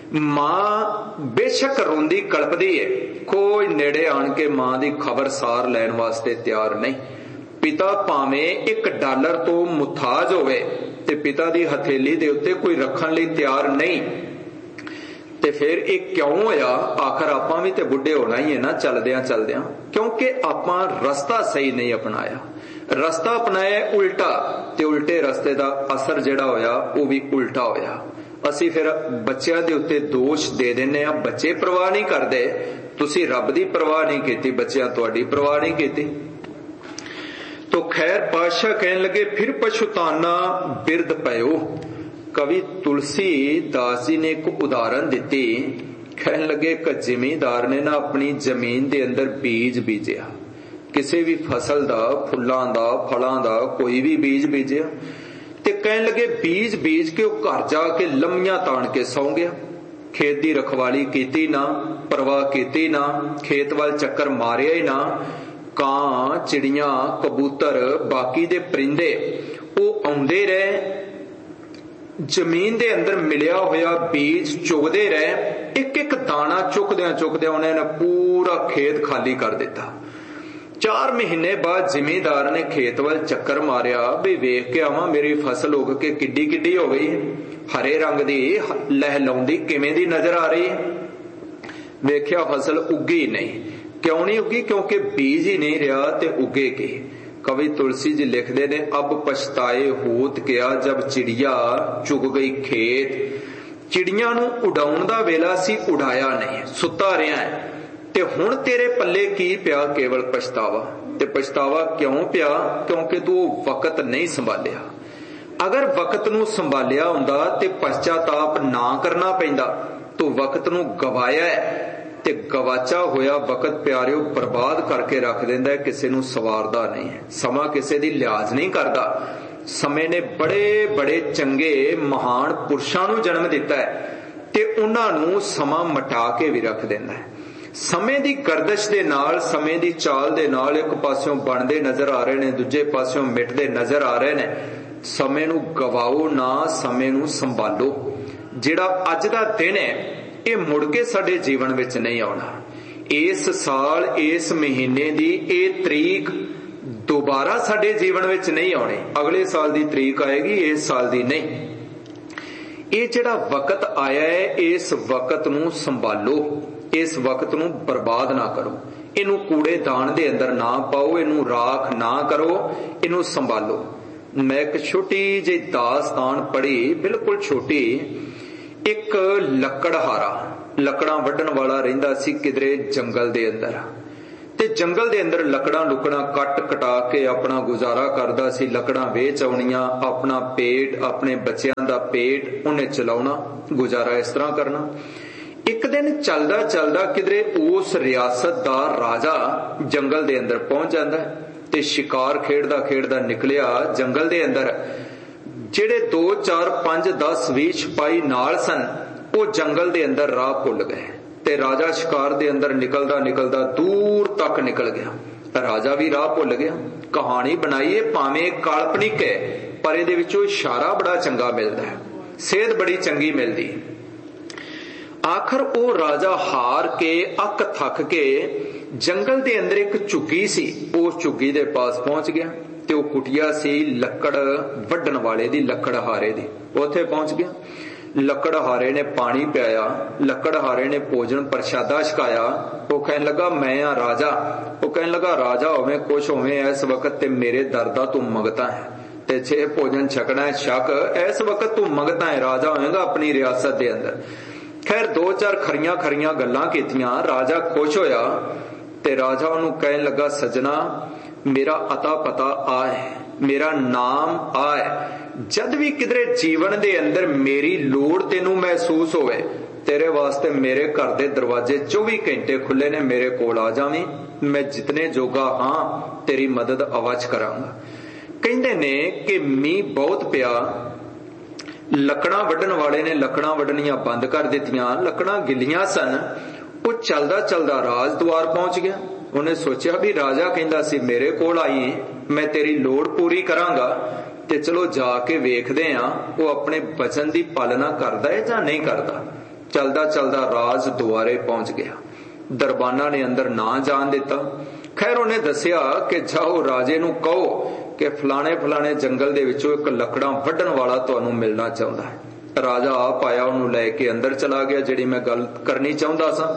मां बेशक रोंदी कलपदी है, कोई नेड़े आण के मां दी खबरसार लैण वास्ते तैयार नहीं। पिता भावें $1 तो मुथाज होवे ते पिता दी हथेली दे उत्ते कोई रखण लई तैयार नहीं। ते फिर एक क्यों होया? आखिर आपां भी ते बुढ़े होना ही है ना चलदियां चलदियां, क्योंकि आपां रस्ता सही नहीं अपनाया, रस्ता अपनाया उल्टा ते उल्टे रस्ते दा असर जिहड़ा होया वो भी उल्टा होया। असी फिर बच्चों दे उत्ते दोष दे दिंदे आ, बच्चे परवाह नहीं करदे, तुसी रब दी परवाह नहीं कीती, बच्चियां तुहाडी परवाह नहीं कीती। तो खैर पातशाह कहन लगे फिर पछताना बिरद पयो। कवि तुलसी दास जी ने एक उदाहरण दिती। कहन लगे एक जिमीदार ने ना अपनी जमीन दे अंदर बीज बीजिया, किसी भी फसल दा, फुल्लां दा, फलां दा कोई भी बीज बीजिया ते कहन लगे बीज बीज के घर जाके लम्मियां ताण के सौ गया। खेत दी रखवाली कीती ना, परवाह कीती ना, खेत वाल चक्कर मारिया ही ना। कां, चिड़ियां, कबूतर, बाकी दे परिंदे वो आउंदे रहे, जमीन दे अंदर मिलिया होया बीज चुगदे रहे, एक एक दाना चुकदियां चुकदियां उन्होंने पूरा खेत खाली कर दिता। 4 महीने बाद जिमीदार ने खेत वाल चक्कर मारिया भी वेख के आवां मेरी फसल उग के किड्डी किड्डी हो गई, हरे रंग दी लहलाउंदी किवें दी नजर आ रही। वेख्या फसल उगी नहीं। क्यों नहीं उगी? क्योंकि बीज ही नहीं रहा ते उगेगी। कवि तुलसी जी लिखते ने अब पछताए होत क्या जब चिड़िया चुग गई खेत। चिड़िया नूं उड़ाउण दा वेला सी, उड़ाया नहीं, सुता रहा है ते हुण तेरे पल्ले की पिया? केवल पछतावा। ते पछतावा क्यों पिया? क्योंकि तू वक्त नहीं संभालिया। अगर वक्त नूं संभालिया हुंदा ते पश्चाताप ना करना पैंदा। तू वक्त नूं गवाया है ते गवाचा होया वक्त प्यारिओ बर्बाद करके रख देंदा है, किसी नूं सवारदा नहीं है। समा किसी दी लिहाज नहीं करदा। समय ने बड़े बड़े चंगे महान पुरुषां नूं जन्म दिता है ते उन्हां नूं समा मटा के भी रख देंदा है। समय दी गर्दश दे नाल, समय दी चाल दे नाल एक पासियों बनदे नजर आ रहे ने, दूजे पासियों मिटदे नजर आ रहे ने। ਸਮੇਂ ਨੂੰ ਗਵਾਓ ਨਾ, ਸਮੇਂ ਨੂੰ ਸੰਭਾਲੋ। ਜਿਹੜਾ ਅੱਜ ਦਾ ਦਿਨ ਹੈ ਇਹ ਮੁੜ ਕੇ ਸਾਡੇ ਜੀਵਨ ਵਿੱਚ ਨਹੀਂ ਆਉਣਾ। ਇਸ ਸਾਲ ਇਸ ਮਹੀਨੇ ਦੀ ਇਹ ਤਰੀਕ ਦੁਬਾਰਾ ਸਾਡੇ ਜੀਵਨ ਵਿੱਚ ਨਹੀਂ ਆਉਣੀ। ਅਗਲੇ ਸਾਲ ਦੀ ਤਰੀਕ ਆਏਗੀ, ਇਸ ਸਾਲ ਦੀ ਨਹੀਂ। ਇਹ ਜਿਹੜਾ ਵਕਤ ਆਇਆ ਹੈ ਇਸ ਵਕਤ ਨੂੰ ਸੰਭਾਲੋ, ਇਸ ਵਕਤ ਨੂੰ ਬਰਬਾਦ ਨਾ ਕਰੋ। ਇਹਨੂੰ ਕੂੜੇਦਾਨ ਦੇ ਅੰਦਰ ਨਾ ਪਾਓ, ਇਹਨੂੰ ਰਾਖ ਨਾ ਕਰੋ, ਇਹਨੂੰ ਸੰਭਾਲੋ। ਮੈਂ ਇੱਕ ਛੋਟੀ ਜਿਹੀ ਦਾਸਤਾਨ ਪੜ੍ਹੀ, ਬਿਲਕੁਲ ਛੋਟੀ। ਇੱਕ ਲੱਕੜਹਾਰਾ, ਲੱਕੜਾਂ ਵੱਢਣ ਵਾਲਾ ਰਹਿੰਦਾ ਸੀ ਕਿਧਰੇ ਜੰਗਲ ਦੇ ਅੰਦਰ, ਤੇ ਜੰਗਲ ਦੇ ਅੰਦਰ ਲੱਕੜਾਂ ਲੁਕੜਾਂ ਕੱਟ ਕਟਾ ਕੇ ਆਪਣਾ ਗੁਜ਼ਾਰਾ ਕਰਦਾ ਸੀ। ਲੱਕੜਾਂ ਵੇਚ ਆਉਣੀਆਂ, ਆਪਣਾ ਪੇਟ, ਆਪਣੇ ਬੱਚਿਆਂ ਦਾ ਪੇਟ ਉਹਨੇ ਚਲਾਉਣਾ, ਗੁਜ਼ਾਰਾ ਇਸ ਤਰ੍ਹਾਂ ਕਰਨਾ। ਇੱਕ ਦਿਨ ਚੱਲਦਾ ਚੱਲਦਾ ਕਿਧਰੇ ਉਸ ਰਿਆਸਤ ਦਾ ਰਾਜਾ ਜੰਗਲ ਦੇ ਅੰਦਰ ਪਹੁੰਚ ਜਾਂਦਾ ਤੇ ਸ਼ਿਕਾਰ ਖੇਡਦਾ ਖੇਡਦਾ ਨਿਕਲਿਆ ਜੰਗਲ ਦੇ ਅੰਦਰ। ਜਿਹੜੇ 2 4 5 10 20 ਸਿਪਾਹੀ ਨਾਲ ਸਨ ਉਹ ਜੰਗਲ ਦੇ ਅੰਦਰ ਰਾਹ ਭੁੱਲ ਗਏ ਤੇ ਰਾਜਾ ਸ਼ਿਕਾਰ ਦੇ ਅੰਦਰ ਨਿਕਲਦਾ ਨਿਕਲਦਾ ਦੂਰ ਤੱਕ ਨਿਕਲ ਗਿਆ। ਰਾਜਾ ਵੀ ਰਾਹ ਭੁੱਲ ਗਿਆ। ਕਹਾਣੀ ਬਣਾਈਏ ਭਾਵੇਂ ਕਾਲਪਨਿਕ ਹੈ ਪਰ ਇਹਦੇ ਵਿੱਚੋਂ ਇਸ਼ਾਰਾ ਬੜਾ ਚੰਗਾ ਮਿਲਦਾ ਹੈ, ਸੇਧ ਬੜੀ ਚੰਗੀ ਮਿਲਦੀ। ਆਖਰ ਉਹ ਰਾਜਾ ਹਾਰ ਕੇ ਅੱਕ ਥੱਕ ਕੇ ਜੰਗਲ ਦੇ ਅੰਦਰ ਇੱਕ ਝੁੱਗੀ ਸੀ, ਉਸ ਝੁੱਗੀ ਦੇ ਪਾਸ ਪਹੁੰਚ ਗਿਆ ਤੇ ਉਹ ਕੁਟਿਆ ਸੀ ਲੱਕੜ ਵੱਢਣ ਵਾਲੇ ਦੀ, ਲੱਕੜਹਾਰੇ ਦੀ। ਉੱਥੇ ਪਹੁੰਚ ਗਿਆ। ਲੱਕੜਹਾਰੇ ਨੇ ਪਾਣੀ ਪਿਆਇਆ, ਲੱਕੜਹਾਰੇ ਨੇ ਭੋਜਨ ਪ੍ਰਸ਼ਾਦਾ ਛਕਾਇਆ। ਉਹ ਕਹਿਣ ਲੱਗਾ ਮੈਂ ਆ ਰਾਜਾ। ਉਹ ਕਹਿਣ ਲੱਗਾ ਰਾਜਾ ਹੋਵੇਂ ਕੁਛ ਹੋਵੇਂ, ਇਸ ਵਕਤ ਤੇ ਮੇਰੇ ਦਰ ਦਾ ਤੂੰ ਮੰਗਤਾ ਹੈ ਤੇ ਜੇ ਭੋਜਨ ਛਕਣਾ ਹੈ ਛਕ, ਇਸ ਵਕਤ ਤੂੰ ਮੰਗਤਾ ਹੈ, ਰਾਜਾ ਹੋਵੇਗਾ ਆਪਣੀ ਰਿਆਸਤ ਦੇ ਅੰਦਰ। ਖੈਰ 2 4 ਖਰੀਆਂ ਖਰੀਆਂ ਗੱਲਾਂ ਕੀਤੀਆਂ, ਰਾਜਾ ਖੁਸ਼ ਹੋਇਆ ਤੇ ਰਾਜਾ ਉਹਨੂੰ ਕਹਿਣ ਲੱਗਾ ਸੱਜਣਾ ਮੇਰਾ ਅਤਾ ਪਤਾ ਆ ਹੈ, ਮੇਰਾ ਨਾਮ ਆ ਹੈ। ਜਦ ਵੀ ਕਿਧਰੇ ਜੀਵਨ ਦੇ ਅੰਦਰ ਮੇਰੀ ਲੋੜ ਤੈਨੂੰ ਮਹਿਸੂਸ ਹੋਵੇ, ਤੇਰੇ ਵਾਸਤੇ ਮੇਰੇ ਘਰ ਦੇ ਦਰਵਾਜ਼ੇ 24 ਘੰਟੇ ਖੁੱਲੇ ਨੇ, ਮੇਰੇ ਕੋਲ ਆ ਜਾਵੀਂ, ਮੈਂ ਜਿਤਨੇ ਜੋਗਾ ਹਾਂ ਤੇਰੀ ਮਦਦ ਅਵੱਚ ਕਰਾਂਗਾ। ਕਹਿੰਦੇ ਨੇ ਕਿ ਮੀਂਹ ਬਹੁਤ ਪਿਆ, ਲੱਕੜਾਂ ਵੱਢਣ ਵਾਲੇ ਨੇ ਲੱਕੜਾਂ ਵੱਢਣੀਆਂ ਬੰਦ ਕਰ ਦਿੱਤੀਆਂ, ਲੱਕੜਾਂ ਗਿੱਲੀਆਂ ਸਨ। ਉਹ ਚੱਲਦਾ ਚੱਲਦਾ ਰਾਜ ਦੁਆਰ ਪਹੁੰਚ ਗਿਆ। ਉਹਨੇ ਸੋਚਿਆ ਵੀ ਰਾਜਾ ਕਹਿੰਦਾ ਸੀ ਮੇਰੇ ਕੋਲ ਆਈ, ਮੈਂ ਤੇਰੀ ਲੋੜ ਪੂਰੀ ਕਰਾਂਗਾ, ਤੇ ਚਲੋ ਜਾ ਕੇ ਵੇਖਦੇ ਆ ਉਹ ਆਪਣੇ ਬਚਨ ਦੀ ਪਾਲਣਾ ਕਰਦਾ ਹੈ ਜਾਂ ਨਹੀਂ ਕਰਦਾ। ਚੱਲਦਾ ਚੱਲਦਾ ਰਾਜ ਦੁਆਰੇ ਪਹੁੰਚ ਗਿਆ। ਦਰਬਾਨਾਂ ਨੇ ਅੰਦਰ ਨਾ ਜਾਣ ਦਿੱਤਾ। ਖੈਰ ਉਹਨੇ ਦੱਸਿਆ ਕਿ ਜਾਓ ਰਾਜੇ ਨੂੰ ਕਹੋ ਕਿ ਫਲਾਣੇ ਫਲਾਣੇ ਜੰਗਲ ਦੇ ਵਿੱਚੋਂ ਇੱਕ ਲੱਕੜਾਂ ਵੱਢਣ ਵਾਲਾ ਤੁਹਾਨੂੰ ਮਿਲਣਾ ਚਾਹੁੰਦਾ ਹੈ। ਰਾਜਾ ਆਪ ਆਇਆ, ਉਹਨੂੰ ਲੈ ਕੇ ਅੰਦਰ ਚਲਾ ਗਿਆ। ਜਿਹੜੀ ਮੈਂ ਗੱਲ ਕਰਨੀ ਚਾਹੁੰਦਾ ਸਾਂ,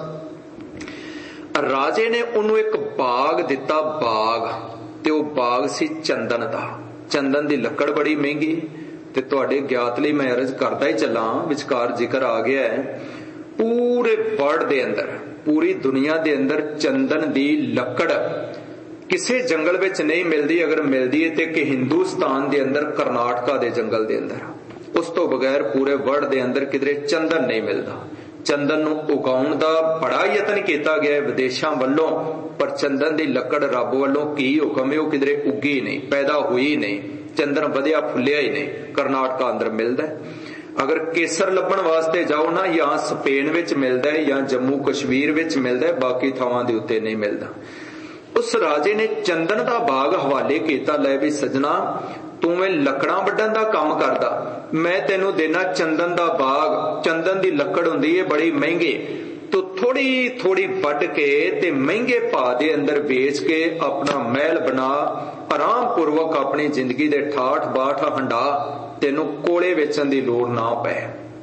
ਰਾਜੇ ਨੇ ਉਹਨੂੰ ਇੱਕ ਬਾਗ ਦਿੱਤਾ, ਬਾਗ, ਤੇ ਉਹ ਬਾਗ ਸੀ ਚੰਦਨ ਦਾ। ਚੰਦਨ ਦੀ ਲੱਕੜ ਬੜੀ ਮਹਿੰਗੀ, ਤੇ ਤੁਹਾਡੇ ਗਿਆਤ ਲਈ ਮੈਂ ਅਰਜ਼ ਕਰਦਾ ਹੀ ਚੱਲਾਂ, ਵਿਚਕਾਰ ਜ਼ਿਕਰ ਆ ਗਿਆ ਹੈ ਪੂਰੇ ਵਰਲਡ ਦੇ ਅੰਦਰ, ਪੂਰੀ ਦੁਨੀਆ ਦੇ ਅੰਦਰ ਚੰਦਨ ਦੀ ਲੱਕੜ ਕਿਸੇ ਜੰਗਲ ਵਿੱਚ ਨਹੀਂ ਮਿਲਦੀ। ਅਗਰ ਮਿਲਦੀ ਹੈ ਤੇ ਕਿ ਹਿੰਦੁਸਤਾਨ ਦੇ ਅੰਦਰ ਕਰਨਾਟਕਾ ਦੇ ਜੰਗਲ ਦੇ ਅੰਦਰ, ਉਸ ਤੋਂ ਬਗੈਰ ਪੂਰੇ ਵਰਲਡ ਦੇ ਅੰਦਰ ਕਿਧਰੇ ਚੰਦਨ ਨਹੀਂ ਮਿਲਦਾ। ਚੰਦਨ ਨੂੰ ਉਗਾਉਣ ਦਾ ਬੜਾ ਯਤਨ ਕੀਤਾ ਗਿਆ ਵਿਦੇਸ਼ਾਂ ਵੱਲੋਂ, ਪਰ ਚੰਦਨ ਦੀ ਲੱਕੜ ਰੱਬ ਵੱਲੋਂ ਕੀ ਹੁਕਮ ਹੈ ਉਹ ਕਿਧਰੇ ਉੱਗੀ ਨਹੀਂ, ਪੈਦਾ ਹੋਈ ਨਹੀਂ, ਚੰਦਨ ਵਧਿਆ ਫੁੱਲਿਆ ਹੀ ਨਹੀਂ। ਕਰਨਾਟਕਾ ਅੰਦਰ ਮਿਲਦਾ। ਅਗਰ ਕੇਸਰ ਲੱਭਣ ਵਾਸਤੇ ਜਾਓ ਨਾ, ਜਾਂ ਸਪੇਨ ਵਿੱਚ ਮਿਲਦਾ ਹੈ ਜਾਂ ਜੰਮੂ ਕਸ਼ਮੀਰ ਵਿੱਚ ਮਿਲਦਾ ਹੈ, ਬਾਕੀ ਥਾਵਾਂ ਦੇ ਉੱਤੇ ਨਹੀਂ ਮਿਲਦਾ। ਉਸ ਰਾਜੇ ਨੇ ਚੰਦਨ ਦਾ ਬਾਗ ਹਵਾਲੇ ਕੀਤਾ, ਲੈ ਵੀ ਸੱਜਣਾ ਤੂੰ ਇਹ ਲੱਕੜਾਂ ਵੱਢਣ ਦਾ ਕੰਮ ਕਰਦਾ, ਮੈਂ ਤੈਨੂੰ ਦੇਣਾ ਚੰਦਨ ਦਾ ਬਾਗ। ਚੰਦਨ ਦੀ ਲੱਕੜ ਹੁੰਦੀ ਹੈ ਬੜੀ ਮਹਿੰਗੀ, ਤੂੰ ਥੋੜੀ ਥੋੜੀ ਵੱਢ ਕੇ ਤੇ ਮਹਿੰਗੇ ਭਾਅ ਦੇ ਅੰਦਰ ਵੇਚ ਕੇ ਆਪਣਾ ਮਹਿਲ ਬਣਾ, ਆਰਾਮ ਪੂਰਵਕ ਆਪਣੀ ਜ਼ਿੰਦਗੀ ਦੇ ਠਾਠ ਬਾਠ ਹੰਡਾ, ਤੈਨੂੰ ਕੋਲੇ ਵੇਚਣ ਦੀ ਲੋੜ ਨਾ ਪਏ।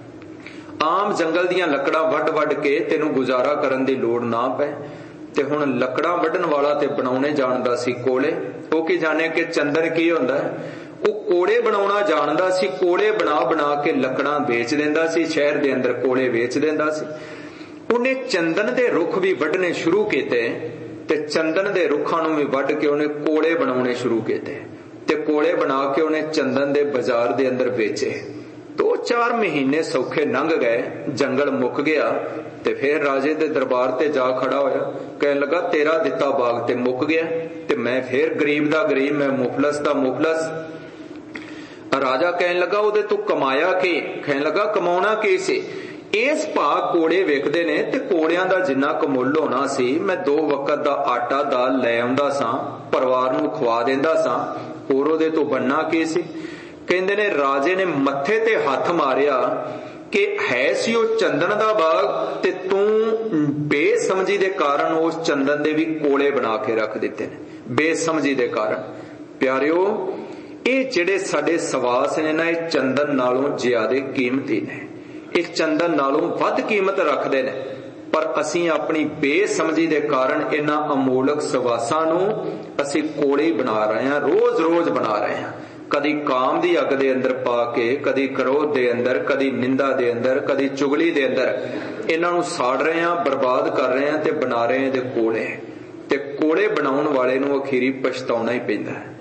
ਆਮ ਜੰਗਲ ਦੀਆਂ ਲੱਕੜਾਂ ਵੱਢ ਵੱਢ ਕੇ ਤੈਨੂੰ ਗੁਜ਼ਾਰਾ ਕਰਨ ਦੀ ਲੋੜ ਨਾ ਪਏ। ਤੇ ਹੁਣ ਲੱਕੜਾਂ ਵੱਢਣ ਵਾਲਾ ਤੇ ਬਣਾਉਣੇ ਜਾਣਦਾ ਸੀ ਕੋਲੇ। ਉਹ ਕੀ ਜਾਣੇ ਕਿ ਚੰਦਨ ਕੀ ਹੁੰਦਾ ਹੈ, ਉਹ ਕੋਲੇ ਬਣਾਉਣਾ ਜਾਣਦਾ ਸੀ। ਕੋਲੇ ਬਣਾ ਬਣਾ ਕੇ ਲੱਕੜਾਂ ਵੇਚ ਦਿੰਦਾ ਸੀ, ਸ਼ਹਿਰ ਦੇ ਅੰਦਰ ਕੋਲੇ ਵੇਚ ਦਿੰਦਾ ਸੀ। ਉਹਨੇ ਚੰਦਨ ਦੇ ਰੁੱਖ ਵੀ ਵੱਢਣੇ ਸ਼ੁਰੂ ਕੀਤੇ ਤੇ ਚੰਦਨ ਦੇ ਰੁੱਖਾਂ ਨੂੰ ਵੀ ਵੱਢ ਕੇ ਉਹਨੇ ਕੋਲੇ ਬਣਾਉਣੇ ਸ਼ੁਰੂ ਕੀਤੇ ਤੇ ਕੋਲੇ ਬਣਾ ਕੇ ਉਹਨੇ ਚੰਦਨ ਦੇ ਬਾਜ਼ਾਰ ਦੇ ਅੰਦਰ ਵੇਚੇ। 2-4 ਮਹੀਨੇ ਸੌਖੇ ਲੰਘ ਗਏ, ਜੰਗਲ ਮੁੱਕ ਗਿਆ ਤੇ ਫਿਰ ਰਾਜੇ ਦੇ ਦਰਬਾਰ ਤੇ ਜਾ ਖੜਾ ਹੋਇਆ, ਕਹਿਣ ਲੱਗਾ ਤੇਰਾ ਦਿੱਤਾ ਬਾਗ ਤੇ ਮੁੱਕ ਗਿਆ ਤੇ ਮੈਂ ਫਿਰ ਗਰੀਬ ਦਾ ਗਰੀਬ, ਮੈਂ ਮੁਫਲਸ ਦਾ ਮੁਫਲਸ। ਰਾਜਾ ਕਹਿਣ ਲੱਗਾ ਉਹਦੇ ਤੂੰ ਕਮਾਇਆ ਕੀ? ਕਹਿਣ ਲੱਗਾ ਕਮਾਉਣਾ ਕੀ ਸੀ, ਇਸ ਭਾਅ ਕੋੜੇ ਵੇਖਦੇ ਨੇ ਤੇ ਕੋੜਿਆਂ ਦਾ ਜਿੰਨਾ ਕੁ ਮੁੱਲ ਹੋਣਾ ਸੀ ਮੈਂ 2 ਵਕਤ ਦਾ ਆਟਾ ਦਾਲ ਲੈ ਆਉਂਦਾ ਸਾਂ, ਪਰਿਵਾਰ ਨੂੰ ਖਵਾ ਦਿੰਦਾ ਸਾਂ, ਹੋਰ ਉਹਦੇ ਤੋਂ ਬਣਨਾ ਕੀ ਸੀ। ਕਹਿੰਦੇ ਨੇ ਰਾਜੇ ਨੇ ਮੱਥੇ ਤੇ ਹੱਥ ਮਾਰਿਆ ਕਿ ਹੈ ਸੀ ਉਹ ਚੰਦਨ ਦਾ ਬਾਗ ਤੇ ਤੂੰ ਬੇਸਮਝੀ ਦੇ ਕਾਰਨ ਉਸ ਚੰਦਨ ਦੇ ਵੀ ਕੋਲੇ ਬਣਾ ਕੇ ਰੱਖ ਦਿੱਤੇ ਨੇ, ਬੇਸਮਝੀ ਦੇ ਕਾਰਨ। ਪਿਆਰਿਓ, ਇਹ ਜਿਹੜੇ ਸਾਡੇ ਸਵਾਸ ਨੇ ਨਾ, ਇਹ ਚੰਦਨ ਨਾਲੋਂ ਜ਼ਿਆਦਾ ਕੀਮਤੀ ਨੇ, ਇਹ ਚੰਦਨ ਨਾਲੋਂ ਵੱਧ ਕੀਮਤ ਰੱਖਦੇ ਨੇ, ਪਰ ਅਸੀਂ ਆਪਣੀ ਬੇਸਮਝੀ ਦੇ ਕਾਰਨ ਇਹਨਾਂ ਅਮੋਲਕ ਸਵਾਸਾਂ ਨੂੰ ਅਸੀਂ ਕੋਲੇ ਬਣਾ ਰਹੇ ਹਾਂ, ਰੋਜ਼ ਰੋਜ਼ ਬਣਾ ਰਹੇ ਹਾਂ। ਕਦੀ ਕਾਮ ਦੀ ਅੱਗ ਦੇ ਅੰਦਰ ਪਾ ਕੇ, ਕਦੀ ਕ੍ਰੋਧ ਦੇ ਅੰਦਰ, ਕਦੀ ਨਿੰਦਾ ਦੇ ਅੰਦਰ, ਕਦੀ ਚੁਗਲੀ ਦੇ ਅੰਦਰ ਇਹਨਾਂ ਨੂੰ ਸਾੜ ਰਹੇ ਹਾਂ, ਬਰਬਾਦ ਕਰ ਰਹੇ ਹਾਂ ਤੇ ਬਣਾ ਰਹੇ ਹਾਂ ਇਹਦੇ ਕੋਲੇ। ਤੇ ਕੋਲੇ ਬਣਾਉਣ ਵਾਲੇ ਨੂੰ ਅਖੀਰੀ ਪਛਤਾਉਣਾ ਹੀ ਪੈਂਦਾ ਹੈ।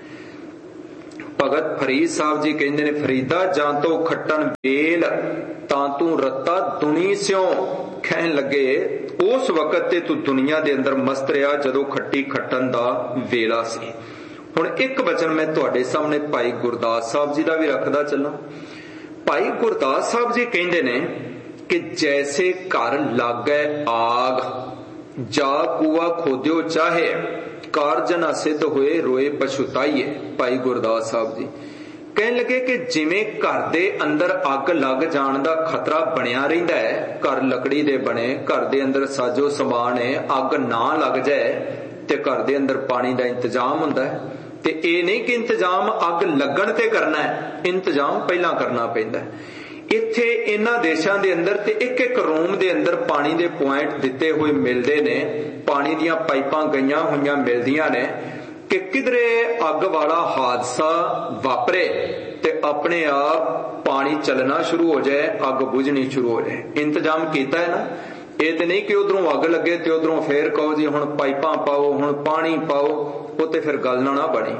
ਭਗਤ ਫਰੀਦ ਸਾਹਿਬ ਜੀ ਕਹਿੰਦੇ ਨੇ, ਫਰੀਦਾ ਜਾਂ ਤੋਂ ਖੱਟਣ ਵੇਲ ਤਾਂ ਤੂੰ ਰੱਤਾ ਦੁਨੀ ਸਿਓ। ਕਹਿਣ ਲੱਗੇ ਉਸ ਵਕਤ ਤੇ ਤੂੰ ਦੁਨੀਆ ਦੇ ਅੰਦਰ ਮਸਤ ਰਿਹਾ ਜਦੋਂ ਖੱਟੀ ਖੱਟਣ ਦਾ ਵੇਲਾ ਸੀ। ਹੁਣ ਇੱਕ ਵਚਨ ਮੈਂ ਤੁਹਾਡੇ ਸਾਹਮਣੇ ਭਾਈ ਗੁਰਦਾਸ ਸਾਹਿਬ ਜੀ ਦਾ ਵੀ ਰੱਖਦਾ ਚੱਲਾਂ। ਭਾਈ ਗੁਰਦਾਸ ਸਾਹਿਬ ਜੀ ਕਹਿੰਦੇ ਨੇ ਕਿ ਜੈਸੇ ਘਰ ਲਾਗੈ ਆਗ, ਜਾ ਕੂਆ ਖੋਦਿਓ ਚਾਹੇ, ਕਾਰਜ ਨਾ ਸਿੱਧ ਹੋਏ ਰੋਏ ਪਛੁਤਾਈਏ। ਭਾਈ ਗੁਰਦਾਸ ਸਾਹਿਬ ਜੀ ਕਹਿਣ ਲੱਗੇ ਕਿ ਜਿਵੇਂ ਘਰ ਦੇ ਅੰਦਰ ਅੱਗ ਲੱਗ ਜਾਣ ਦਾ ਖਤਰਾ ਬਣਿਆ ਰਹਿੰਦਾ ਹੈ, ਘਰ ਲੱਕੜੀ ਦੇ ਬਣੇ, ਘਰ ਦੇ ਅੰਦਰ ਸਾਜੋ ਸਮਾਨ ਹੈ, ਅੱਗ ਨਾ ਲੱਗ ਜਾਏ ਤੇ ਘਰ ਦੇ ਅੰਦਰ ਪਾਣੀ ਦਾ ਇੰਤਜ਼ਾਮ ਹੁੰਦਾ ਹੈ। ਤੇ ਇਹ ਨਹੀਂ ਕਿ ਇੰਤਜ਼ਾਮ ਅੱਗ ਲੱਗਣ ਤੇ ਕਰਨਾ ਹੈ, ਇੰਤਜ਼ਾਮ ਪਹਿਲਾਂ ਕਰਨਾ ਪੈਂਦਾ ਹੈ। ਇੱਥੇ ਇਹਨਾਂ ਦੇਸ਼ਾਂ ਦੇ ਅੰਦਰ ਤੇ ਇੱਕ ਇੱਕ ਰੂਮ ਦੇ ਅੰਦਰ ਪਾਣੀ ਦੇ ਪੁਆਇੰਟ ਦਿੱਤੇ ਹੋਏ ਮਿਲਦੇ ਨੇ, ਪਾਣੀ ਦੀਆਂ ਪਾਈਪਾਂ ਗਈਆਂ ਹੋਈਆਂ ਮਿਲਦੀਆਂ ਨੇ ਕਿ ਕਿਧਰੇ ਅੱਗ ਵਾਲਾ ਹਾਦਸਾ ਵਾਪਰੇ ਤੇ ਆਪਣੇ ਆਪ ਪਾਣੀ ਚੱਲਣਾ ਸ਼ੁਰੂ ਹੋ ਜਾਏ, ਅੱਗ ਬੁਝਣੀ ਸ਼ੁਰੂ ਹੋ ਜਾਏ। ਇੰਤਜ਼ਾਮ ਕੀਤਾ ਹੈ ਨਾ। ਇਹ ਤੇ ਨਹੀਂ ਕਿ ਉਧਰੋਂ ਅੱਗ ਲੱਗੇ ਤੇ ਉਧਰੋਂ ਫੇਰ ਕਹੋ ਜੀ ਹੁਣ ਪਾਈਪਾਂ ਪਾਓ, ਹੁਣ ਪਾਣੀ ਪਾਓ, ਉਹ ਤੇ ਫਿਰ ਗੱਲ ਨਾ ਬਣੀ।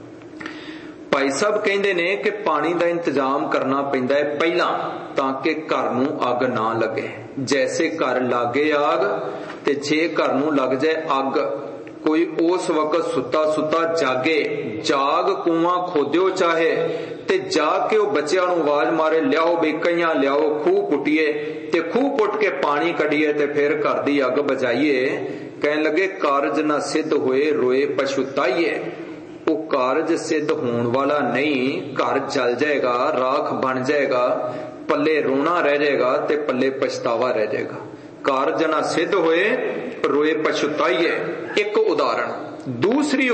ਭਾਈ ਸਾਹਿਬ ਕਹਿੰਦੇ ਨੇ ਕਿ ਪਾਣੀ ਦਾ ਇੰਤਜ਼ਾਮ ਕਰਨਾ ਪੈਂਦਾ ਹੈ ਪਹਿਲਾਂ, ਤਾਂ ਕਿ ਘਰ ਨੂੰ ਅੱਗ ਨਾ ਲੱਗੇ। ਜੈਸੇ ਘਰ ਲਾਗੇ ਆਗ, ਤੇ ਜੇ ਘਰ ਨੂੰ ਲੱਗ ਜਾਏ ਅੱਗ, ਕੋਈ ਉਸ ਵਕਤ ਸੁੱਤਾ ਸੁੱਤਾ ਜਾਗੇ, ਜਾਗ ਕੂਆਂ ਖੋਦਿਓ ਚਾਹੇ, ਤੇ ਜਾ ਕੇ ਉਹ ਬੱਚਿਆਂ ਨੂੰ ਆਵਾਜ਼ ਮਾਰੇ, ਲਿਆਓ ਬੇਕਈਆਂ ਲਿਆਓ, ਖੂਹ ਪੁੱਟੀਏ ਤੇ ਖੂਹ ਪੁੱਟ ਕੇ ਪਾਣੀ ਕੱਢੀਏ ਤੇ ਫਿਰ ਘਰ ਦੀ ਅੱਗ ਬੁਝਾਈਏ। ਕਹਿਣ ਲੱਗੇ ਕਾਰਜ ਨਾ ਸਿੱਧ ਹੋਏ ਰੋਏ ਪਛੁਤਾਈਏ। ਉਹ ਕਾਰਜ ਸਿੱਧ ਹੋਣ ਵਾਲਾ ਨਹੀਂ, ਘਰ ਜਲ ਜਾਏਗਾ, ਰਾਖ ਬਣ ਜਾਏਗਾ, ਪੱਲੇ ਰੋਣਾ ਰਹਿ ਜਾਏਗਾ ਤੇ ਪੱਲੇ ਪਛਤਾਵਾ ਰਹਿ ਜਾਏਗਾ। ਕਾਰਜ ਨਾ ਸਿੱਧ ਹੋਏ ਰੋਏ ਪਛੁਤਾਈਏ, ਇੱਕ ਉਦਾਹਰਣ। ਦੂਸਰੀ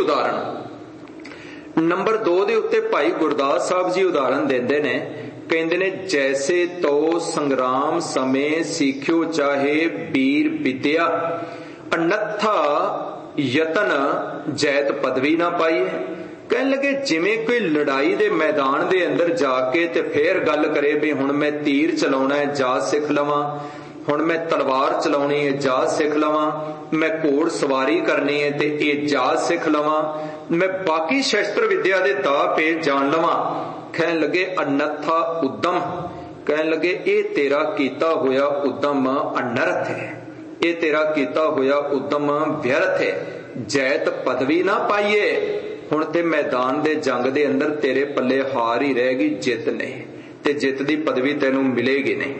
ਉਦਾਹਰਣ ਨੰਬਰ 2 ਦੇ ਉੱਤੇ ਭਾਈ ਗੁਰਦਾਸ ਸਾਹਿਬ ਜੀ ਉਦਾਹਰਣ ਦਿੰਦੇ ਨੇ। ਕਹਿੰਦੇ ਨੇ ਜੈਸੇ ਤੋ ਸੰਗਰਾਮ ਸਮੇਂ ਸਿੱਖਿਓ ਚਾਹੇ ਵੀਰ ਵਿਦਿਆ, ਅਨੱਥਾ ਯਤਨ ਜੈਤ ਪਦਵੀ ਨਾ ਪਾਈਏ। ਕਹਿਣ ਲੱਗੇ ਜਿਵੇਂ ਕੋਈ ਲੜਾਈ ਦੇ ਮੈਦਾਨ ਦੇ ਅੰਦਰ ਜਾ ਕੇ ਤੇ ਫੇਰ ਗੱਲ ਕਰੇ ਵੀ ਹੁਣ ਮੈਂ ਤੀਰ ਚਲਾਉਣਾ ਹੈ, ਜਾਚ ਸਿੱਖ ਲਵਾਂ, ਹੁਣ ਮੈਂ ਤਲਵਾਰ ਚਲਾਉਣੀ ਹੈ, ਜਾਚ ਸਿੱਖ ਲਵਾਂ, ਮੈਂ ਘੋੜ ਸਵਾਰੀ ਕਰਨੀ ਹੈ ਤੇ ਇਹ ਜਾਚ ਸਿੱਖ ਲਵਾਂ, ਮੈਂ ਬਾਕੀ ਸ਼ਸਤਰ ਵਿਦਿਆ ਦੇ ਦਾਅ ਪੇਚ ਜਾਣ ਲਵਾਂ। ਕਹਿਣ ਲੱਗੇ ਅਨੱਥਾ ਉਦਮ। ਕਹਿਣ ਲੱਗੇ ਇਹ ਤੇਰਾ ਕੀਤਾ ਹੋਇਆ ਉਦਮ ਅਨਰਥ ਹੈ, ਇਹ ਤੇਰਾ ਕੀਤਾ ਹੋਇਆ ਉਦਮ ਵਿਅਰਥ ਹੈ। ਜੈਤ ਪਦਵੀ ਨਾ ਪਾਈਏ। ਹੁਣ ਤੇ ਮੈਦਾਨ ਦੇ ਜੰਗ ਦੇ ਅੰਦਰ ਤੇਰੇ ਪੱਲੇ ਹਾਰ ਹੀ ਰਹੇਗੀ, ਜਿੱਤ ਨਹੀਂ, ਤੇ ਜਿੱਤ ਦੀ ਪਦਵੀ ਤੈਨੂੰ ਮਿਲੇਗੀ ਨਹੀਂ।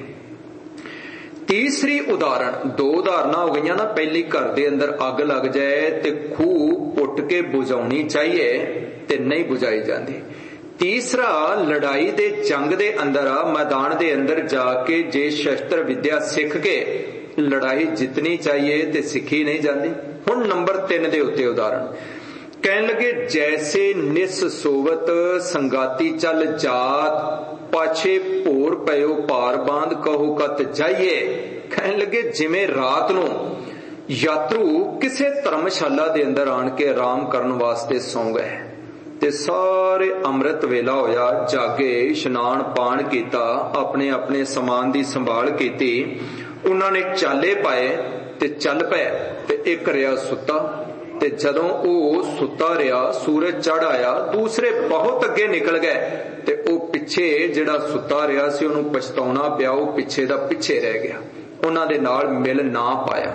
ਤੀਸਰੀ ਉਦਾਹਰਣ, 2 ਉਦਾਹਰਨਾਂ ਹੋ ਗਈਆਂ ਨਾ। ਪਹਿਲੀ ਘਰ ਦੇ ਅੰਦਰ ਅੱਗ ਲੱਗ ਜਾਏ ਤੇ ਖੂਹ ਪੁੱਟ ਕੇ ਬੁਝਾਉਣੀ ਚਾਹੀਏ ਤੇ ਨਹੀਂ ਬੁਝਾਈ ਜਾਂਦੀ। ਤੀਸਰਾ ਲੜਾਈ ਦੇ ਜੰਗ ਦੇ ਅੰਦਰ ਮੈਦਾਨ ਦੇ ਅੰਦਰ ਜਾ ਕੇ ਜੇ ਸ਼ਸਤਰ ਵਿਦਿਆ ਸਿੱਖ ਕੇ ਲੜਾਈ ਜਿੱਤਣੀ ਚਾਹੀਏ ਤੇ ਸਿੱਖੀ ਨਹੀਂ ਜਾਂਦੀ। ਹੁਣ ਨੰਬਰ 3 ਦੇ ਉੱਤੇ ਉਦਾਹਰਣ। ਕਹਿਣ ਲੱਗੇ ਜੈਸੇ ਨਿਸ ਸੋਵਤ ਸੰਗਾਤੀ ਚੱਲ ਜਾਤ, ਪਾਛੇ ਭੋਰ ਪਇਓ ਭਾਰ ਬਾਂਧ ਕਹੋ ਕਤ ਜਾਈਏ। ਕਹਿਣ ਲੱਗੇ ਜਿਵੇਂ ਰਾਤ ਨੂੰ ਯਾਤਰੂ ਕਿਸੇ ਧਰਮਸ਼ਾਲਾ ਦੇ ਅੰਦਰ ਆਣ ਕੇ ਆਰਾਮ ਕਰਨ ਵਾਸਤੇ ਸੌਂ ਗਏ ਤੇ ਸਾਰੇ ਅੰਮ੍ਰਿਤ ਵੇਲਾ ਹੋਇਆ, ਜਾਗੇ, ਇਸ਼ਨਾਨ ਪਾਣ ਕੀਤਾ, ਆਪਣੇ ਆਪਣੇ ਸਮਾਨ ਦੀ ਸੰਭਾਲ ਕੀਤੀ, ਉਹਨਾਂ ਨੇ ਚਾਲੇ ਪਾਏ ਤੇ ਚੱਲ ਪਏ ਤੇ ਇੱਕ ਰਿਹਾ ਸੁੱਤਾ। ਤੇ ਜਦੋਂ ਉਹ ਸੁੱਤਾ ਰਿਹਾ, ਸੂਰਜ ਚੜ ਆਇਆ, ਦੂਸਰੇ ਬਹੁਤ ਅੱਗੇ ਨਿਕਲ ਗਏ ਤੇ ਉਹ ਪਿੱਛੇ ਜਿਹੜਾ ਸੁੱਤਾ ਰਿਹਾ ਸੀ ਉਹਨੂੰ ਪਛਤਾਉਣਾ ਪਿਆ, ਉਹ ਪਿੱਛੇ ਦਾ ਪਿੱਛੇ ਰਹਿ ਗਿਆ, ਉਹਨਾਂ ਦੇ ਨਾਲ ਮਿਲ ਨਾ ਪਾਇਆ।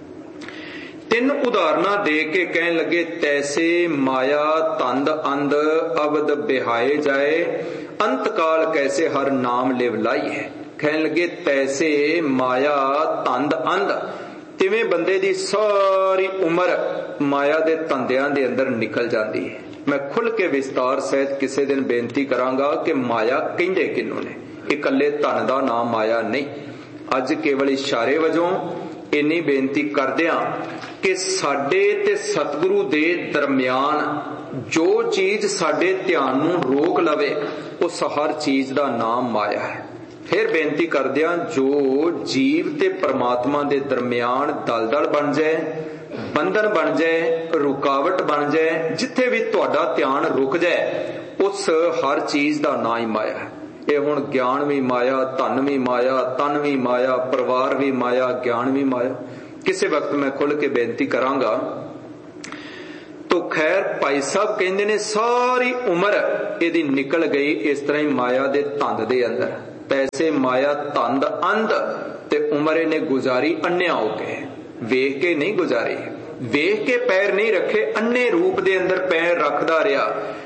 3 ਉਦਾਹਰਨਾਂ ਦੇ ਕੇ ਕਹਿਣ ਲੱਗੇ ਤੈਸੇ ਮਾਇਆ ਤੰਦ ਅੰਧ ਅਵਦ ਬਿਹਾਏ ਜਾਏ, ਅੰਤ ਕਾਲ ਕੈਸੇ ਹਰ ਨਾਮ ਲਿਵ ਲਾਈਏ। ਕਹਿਣ ਲੱਗੇ ਤੈਸੇ ਮਾਇਆ ਤੰਦ ਅੰਧ, ਤਿਵੇਂ ਬੰਦੇ ਦੀ ਸਾਰੀ ਉਮਰ ਮਾਇਆ ਦੇ ਧੰਦਿਆਂ ਦੇ ਅੰਦਰ ਨਿਕਲ ਜਾਂਦੀ ਹੈ। मैं खुल के विस्तार सहित किसी दिन बेनती करांगा कि माया कहंदे किन्नू ने। इकल्ले धन दा नाम माया नहीं। अज केवल इशारे वजों इन्नी बेनती करदियां कि साडे ते सतगुरु दे दरम्यान जो चीज साडे ध्यान नूं रोक लवे उस हर चीज दा नाम माया है। फिर बेनती करदियां जो जीव ते परमात्मा दे दरम्यान दलदल बन जाए, बंधन बन जाए, रुकावट बन जाए, जिथे भी तुहाडा ध्यान रुक जाए उस हर चीज दा नाम ही माया है। ये हुण ज्ञान भी माया, धन भी माया, तन भी माया, परिवार भी माया, ज्ञान भी माया। किसी वक्त मैं खुल के बेनती करांगा। तो खैर भाई साहब कहंदे ने सारी उम्र इहदी निकल गई इस तरह ही माया दे धंध दे अंदर। पैसे माया धंध अंध ते उम्र इहने गुजारी अन्या हो के, वेख के नहीं गुजारी, वेख के पैर नहीं रखे, अन्ने रूप दे अंदर पैर रखदा रहा।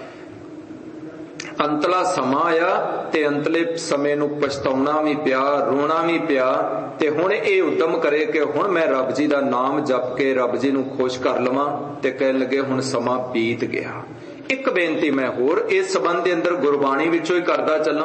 अंतला समा आया ते अंतले समय नूं पछताउणा भी पिया, रोना भी पिया ते हुण ये उद्यम करे कि हुण मैं रब जी दा नाम जप के रब जी नूं खुश कर लवां ते कहण लगे हुण समा बीत गया। एक बेनती मैं होर इस संबंध दे अंदर गुरबाणी विचों ही करदा चलां।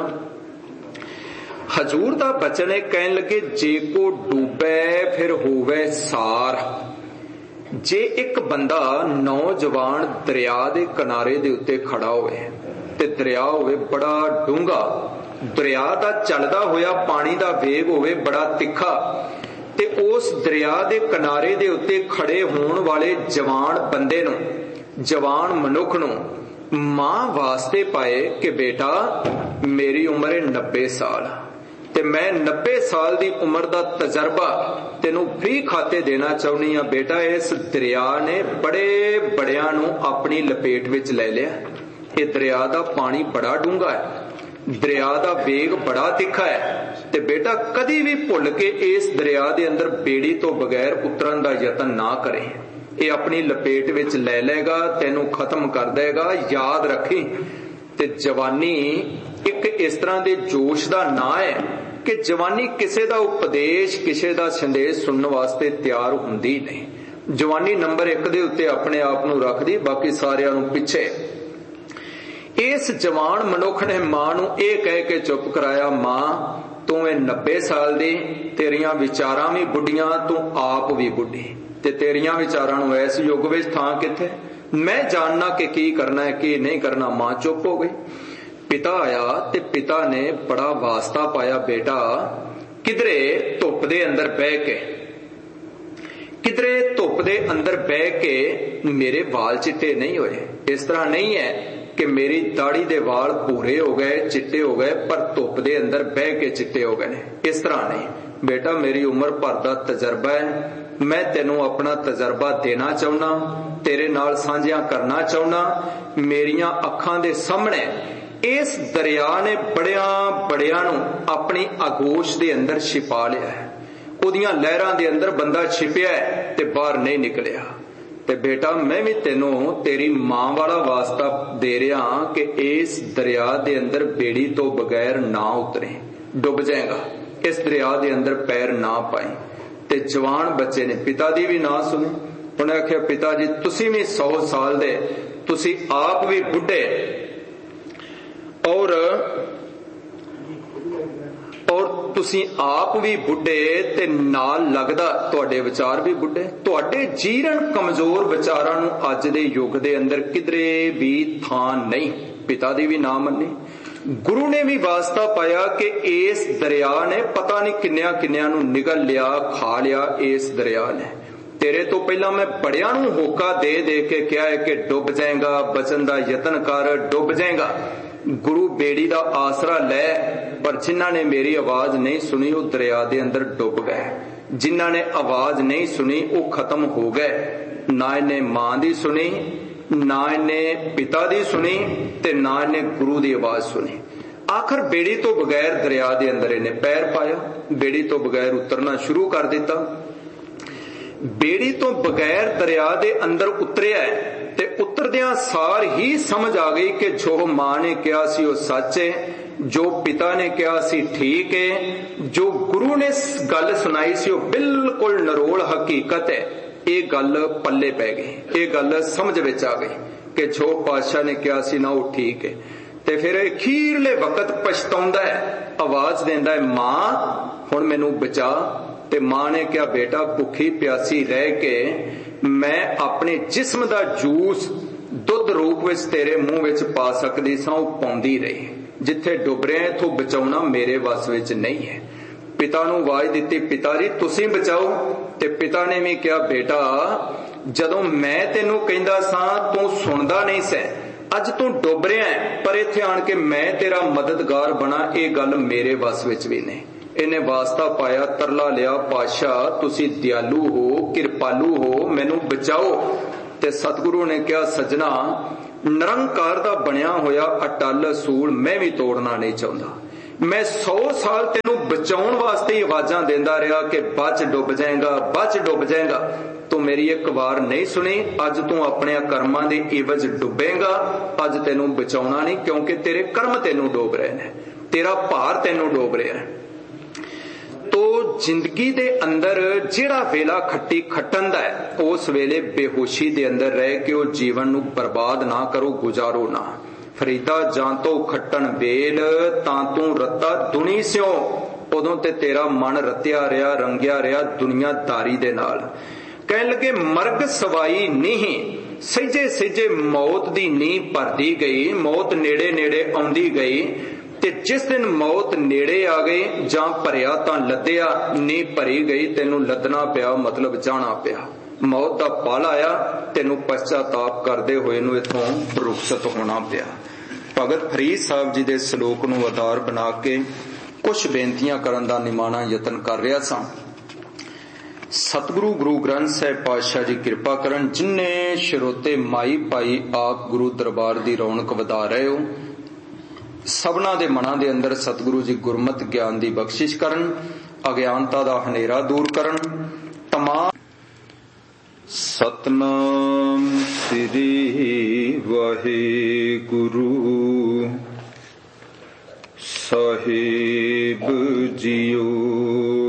हजूर दा बचन है, कहण लगे जे को डूबे फिर होवे सार। जे एक बंदा नौजवान दरिया दे किनारे दे उत्ते खड़ा होवे ते दरिया होवे बड़ा डूंगा, दरिया दा चलदा होया पानी दा वेग होवे बड़ा तिखा ते उस दरिया दे किनारे दे उत्ते खड़े होण वाले जवान बंदे नूं, जवान मनुख नूं मां वास्ते पाए कि बेटा मेरी उम्र है 90 साल ते मैं 90 साल दी उम्र दा तजर्बा तेनू फ्री खाते देना चाहनी हाँ। बेटा इस दरिया ने बड़े बड़ियां नू अपनी लपेट विच ले लिया। ये दरिया दा पानी बड़ा डूंगा है, दरिया दा वेग बड़ा तिखा है ते बेटा कदी भी भुल के इस दरिया दे अंदर बेड़ी तो बगैर उतरन दा यतन ना करे। ये अपनी लपेट विच ले लेगा, तेनू खत्म कर देगा। याद रखी ते जवानी एक इस तरह दे जोश दा ना है कि जवानी किसी दा उपदेश, किसी दा संदेश सुनने वास्ते तैयार हुंदी नहीं। जवानी नंबर 1 दे उत्ते अपने आप नू रखदी, बाकी सारियां नू पिछे। इस जवान मनुख ने मां नू यह कह के चुप कराया, मां तू 90 साल दी, तेरियां विचारां भी बुढ़ियां, तू आप भी बुढ़ी ते तेरियां विचारां नू इस युग विच थां किथे, मैं जानना कि की करना है की नहीं करना। मां चुप हो गई। पिता आया ते पिता ने बड़ा वास्ता पाया, बेटा किधरे धुप दे अंदर बह के, किधरे धुप दे अंदर बह के मेरे वाल चिट्टे नहीं होए। इस तरह नहीं है कि मेरी दाढ़ी दे वाल भूरे हो गए, चिट्टे हो गए, पर धुप दे अंदर बह के चिट्टे हो गए। इस तरह नहीं बेटा, मेरी उम्र भर दा तजर्बा है, मैं तेनू अपना तजर्बा देना चाहना, तेरे नाल साझिया करना चाहना। मेरिया अखां दे सामने इस दरिया ने बड़िया बड़िया नू अपनी आगोश दे अंदर छिपा लिया है। उदियां लहरां दे अंदर बंदा छिपिया है ते बाहर नहीं निकलिया। ते बेटा मैं भी तेनू तेरी मां वाला वास्ता दे रहा कि इस दरिया दे अंदर बेड़ी तो बगैर ना उतरे, डुब जाएगा। इस दरिया दे अंदर पैर ना पाए। ते जवान बच्चे ने पिता दी भी ना सुनी। उन्हें आख्या, पिता जी तुसी भी 100 साल दे, तुसी आप भी बुढ़े और तुसी आप भी बुढ़े ते नाल लगदा तुहाडे विचार भी बुढ़े। तुहाडे जीरण कमजोर विचारां नू अज दे युग दे अंदर किधरे भी थां नहीं। पिता दी भी ना मन्नी। गुरु ने भी वास्ता पाया कि इस दरिया ने पता नहीं किन्निया किन्निया नू निगल लिया, खा लिया। इस दरिया ने तेरे तो पहला मैं बड़िया नू होका दे दे के क्या है कि डुब जाएगा, बचन दा यतन कर, डुब जाएगा। गुरु बेड़ी दा आसरा ले, पर जिन्हां ने मेरी आवाज नहीं सुनी वो दरिया दे अंदर डुब गए। जिन्हां ने आवाज नहीं सुनी वो खत्म हो गए। ना इन्हें मां दी सुनी, ना इन्हें पिता दी सुनी ते ना इन्हें गुरु दी आवाज सुनी। आखिर बेड़ी तो बगैर दरिया दे अंदर इन्हें पैर पाया, बेड़ी तो बगैर उतरना शुरू कर दिता। बेड़ी तो बगैर दरिया दे अंदर उतरिया है ते उतरदियां सार ही समझ आ गई कि जो मां ने कहा सी वो सच है, जो पिता ने कहा सी ठीक है, जो गुरु ने गल सुनाई सी वो बिल्कुल नरोल हकीकत है। ये गल पल्ले पै गई, ये गल समझ विच आ गई। कि जो पातशाह ने कहा सी ना वो ठीक है। ते फिर अखीरले वक्त पछताउंदा है, आवाज देंदा है मां हुण मैनू बचा। ते मां ने कहा बेटा भुखी प्यासी रह के मैं अपने जिस्म दा जूस दुध रूप विच तेरे मुंह विच पा सकदी सां, ओह पाउंदी रही। जिथे डुब रहे हैं इथों बचाउणा मेरे वस विच नहीं है। पिता नूं आवाज दित्ती पिता जी तुसीं बचाओ। ते पिता ने भी कहा बेटा जदों मैं तेनू कहंदा सां तू सुणदा नहीं सै, अज तू डुब रहा है पर इत्थे आण के मैं तेरा मददगार बना, ये गल मेरे वस विच भी नहीं। इन्हें वास्ता पाया, तरला लिया पातशाह तुसीं दयालु हो, किरपालू हो, मैनू बचाओ। ते सतगुरु ने कहा सजना निरंकार दा बनिया होया अटल असूल मैं भी तोड़ना नहीं चाहता। मैं 100 साल तेनू बचाउण वास्ते ही आवाजां देंदा रहा कि बच डुब जाएगा, बच डुब जाएगा। तू मेरी एक बार नहीं सुनी, अज तू अपने कर्मां दे एवज डुबेगा। अज तेनू बचाउणा नहीं क्योंकि तेरे कर्म तेनू डोब रहे हैं, तेरा भार तेनू डोब रहा है। तो जिंदगी दे अंदर जिहड़ा वेला खट्टी खट्टन दा है उस वेले बेहोशी दे अंदर रह के वो जीवन नू बर्बाद ना करो, गुजारो ना। फरीदा जां तो खट्टन वेल तां तू रत्ता दुनी स्यों, उदों ते तेरा मन रत्या रहा रंगिया रहा दुनियादारी दे नाल। कहन लगे मरग सवाई नहीं सजे सजे मौत दी नींह भरदी गई, मौत नेड़े नेड़े आउंदी गई। ते जिस दिन मौत नेड़े आ गई जां भरिया तां लद्दिया, नींह भरी गई तेनू लदना पिया मतलब जाना पिया। मौत दा पाल आया तेनू पश्चाताप करदे होए नू इथों रुखसत होना पिया। भगत फरीद साहब जी दे सलोक नू आधार बना के कुछ बेनतियां करन दा निमाणा यतन कर रहा सां। सतगुरु गुरु ग्रंथ साहिब पातशाह जी किरपा करन, जिन्ने श्रोते माई पाई आप गुरु दरबार दी रौनक वधा रहे हो, सबना दे मनां दे अंदर सतगुरु जी गुरमत ज्ञान दी बख्शिश करन, अज्ञानता दा हनेरा दूर करन। तमाम सतनाम श्री वाहिगुरु साहिब जियो।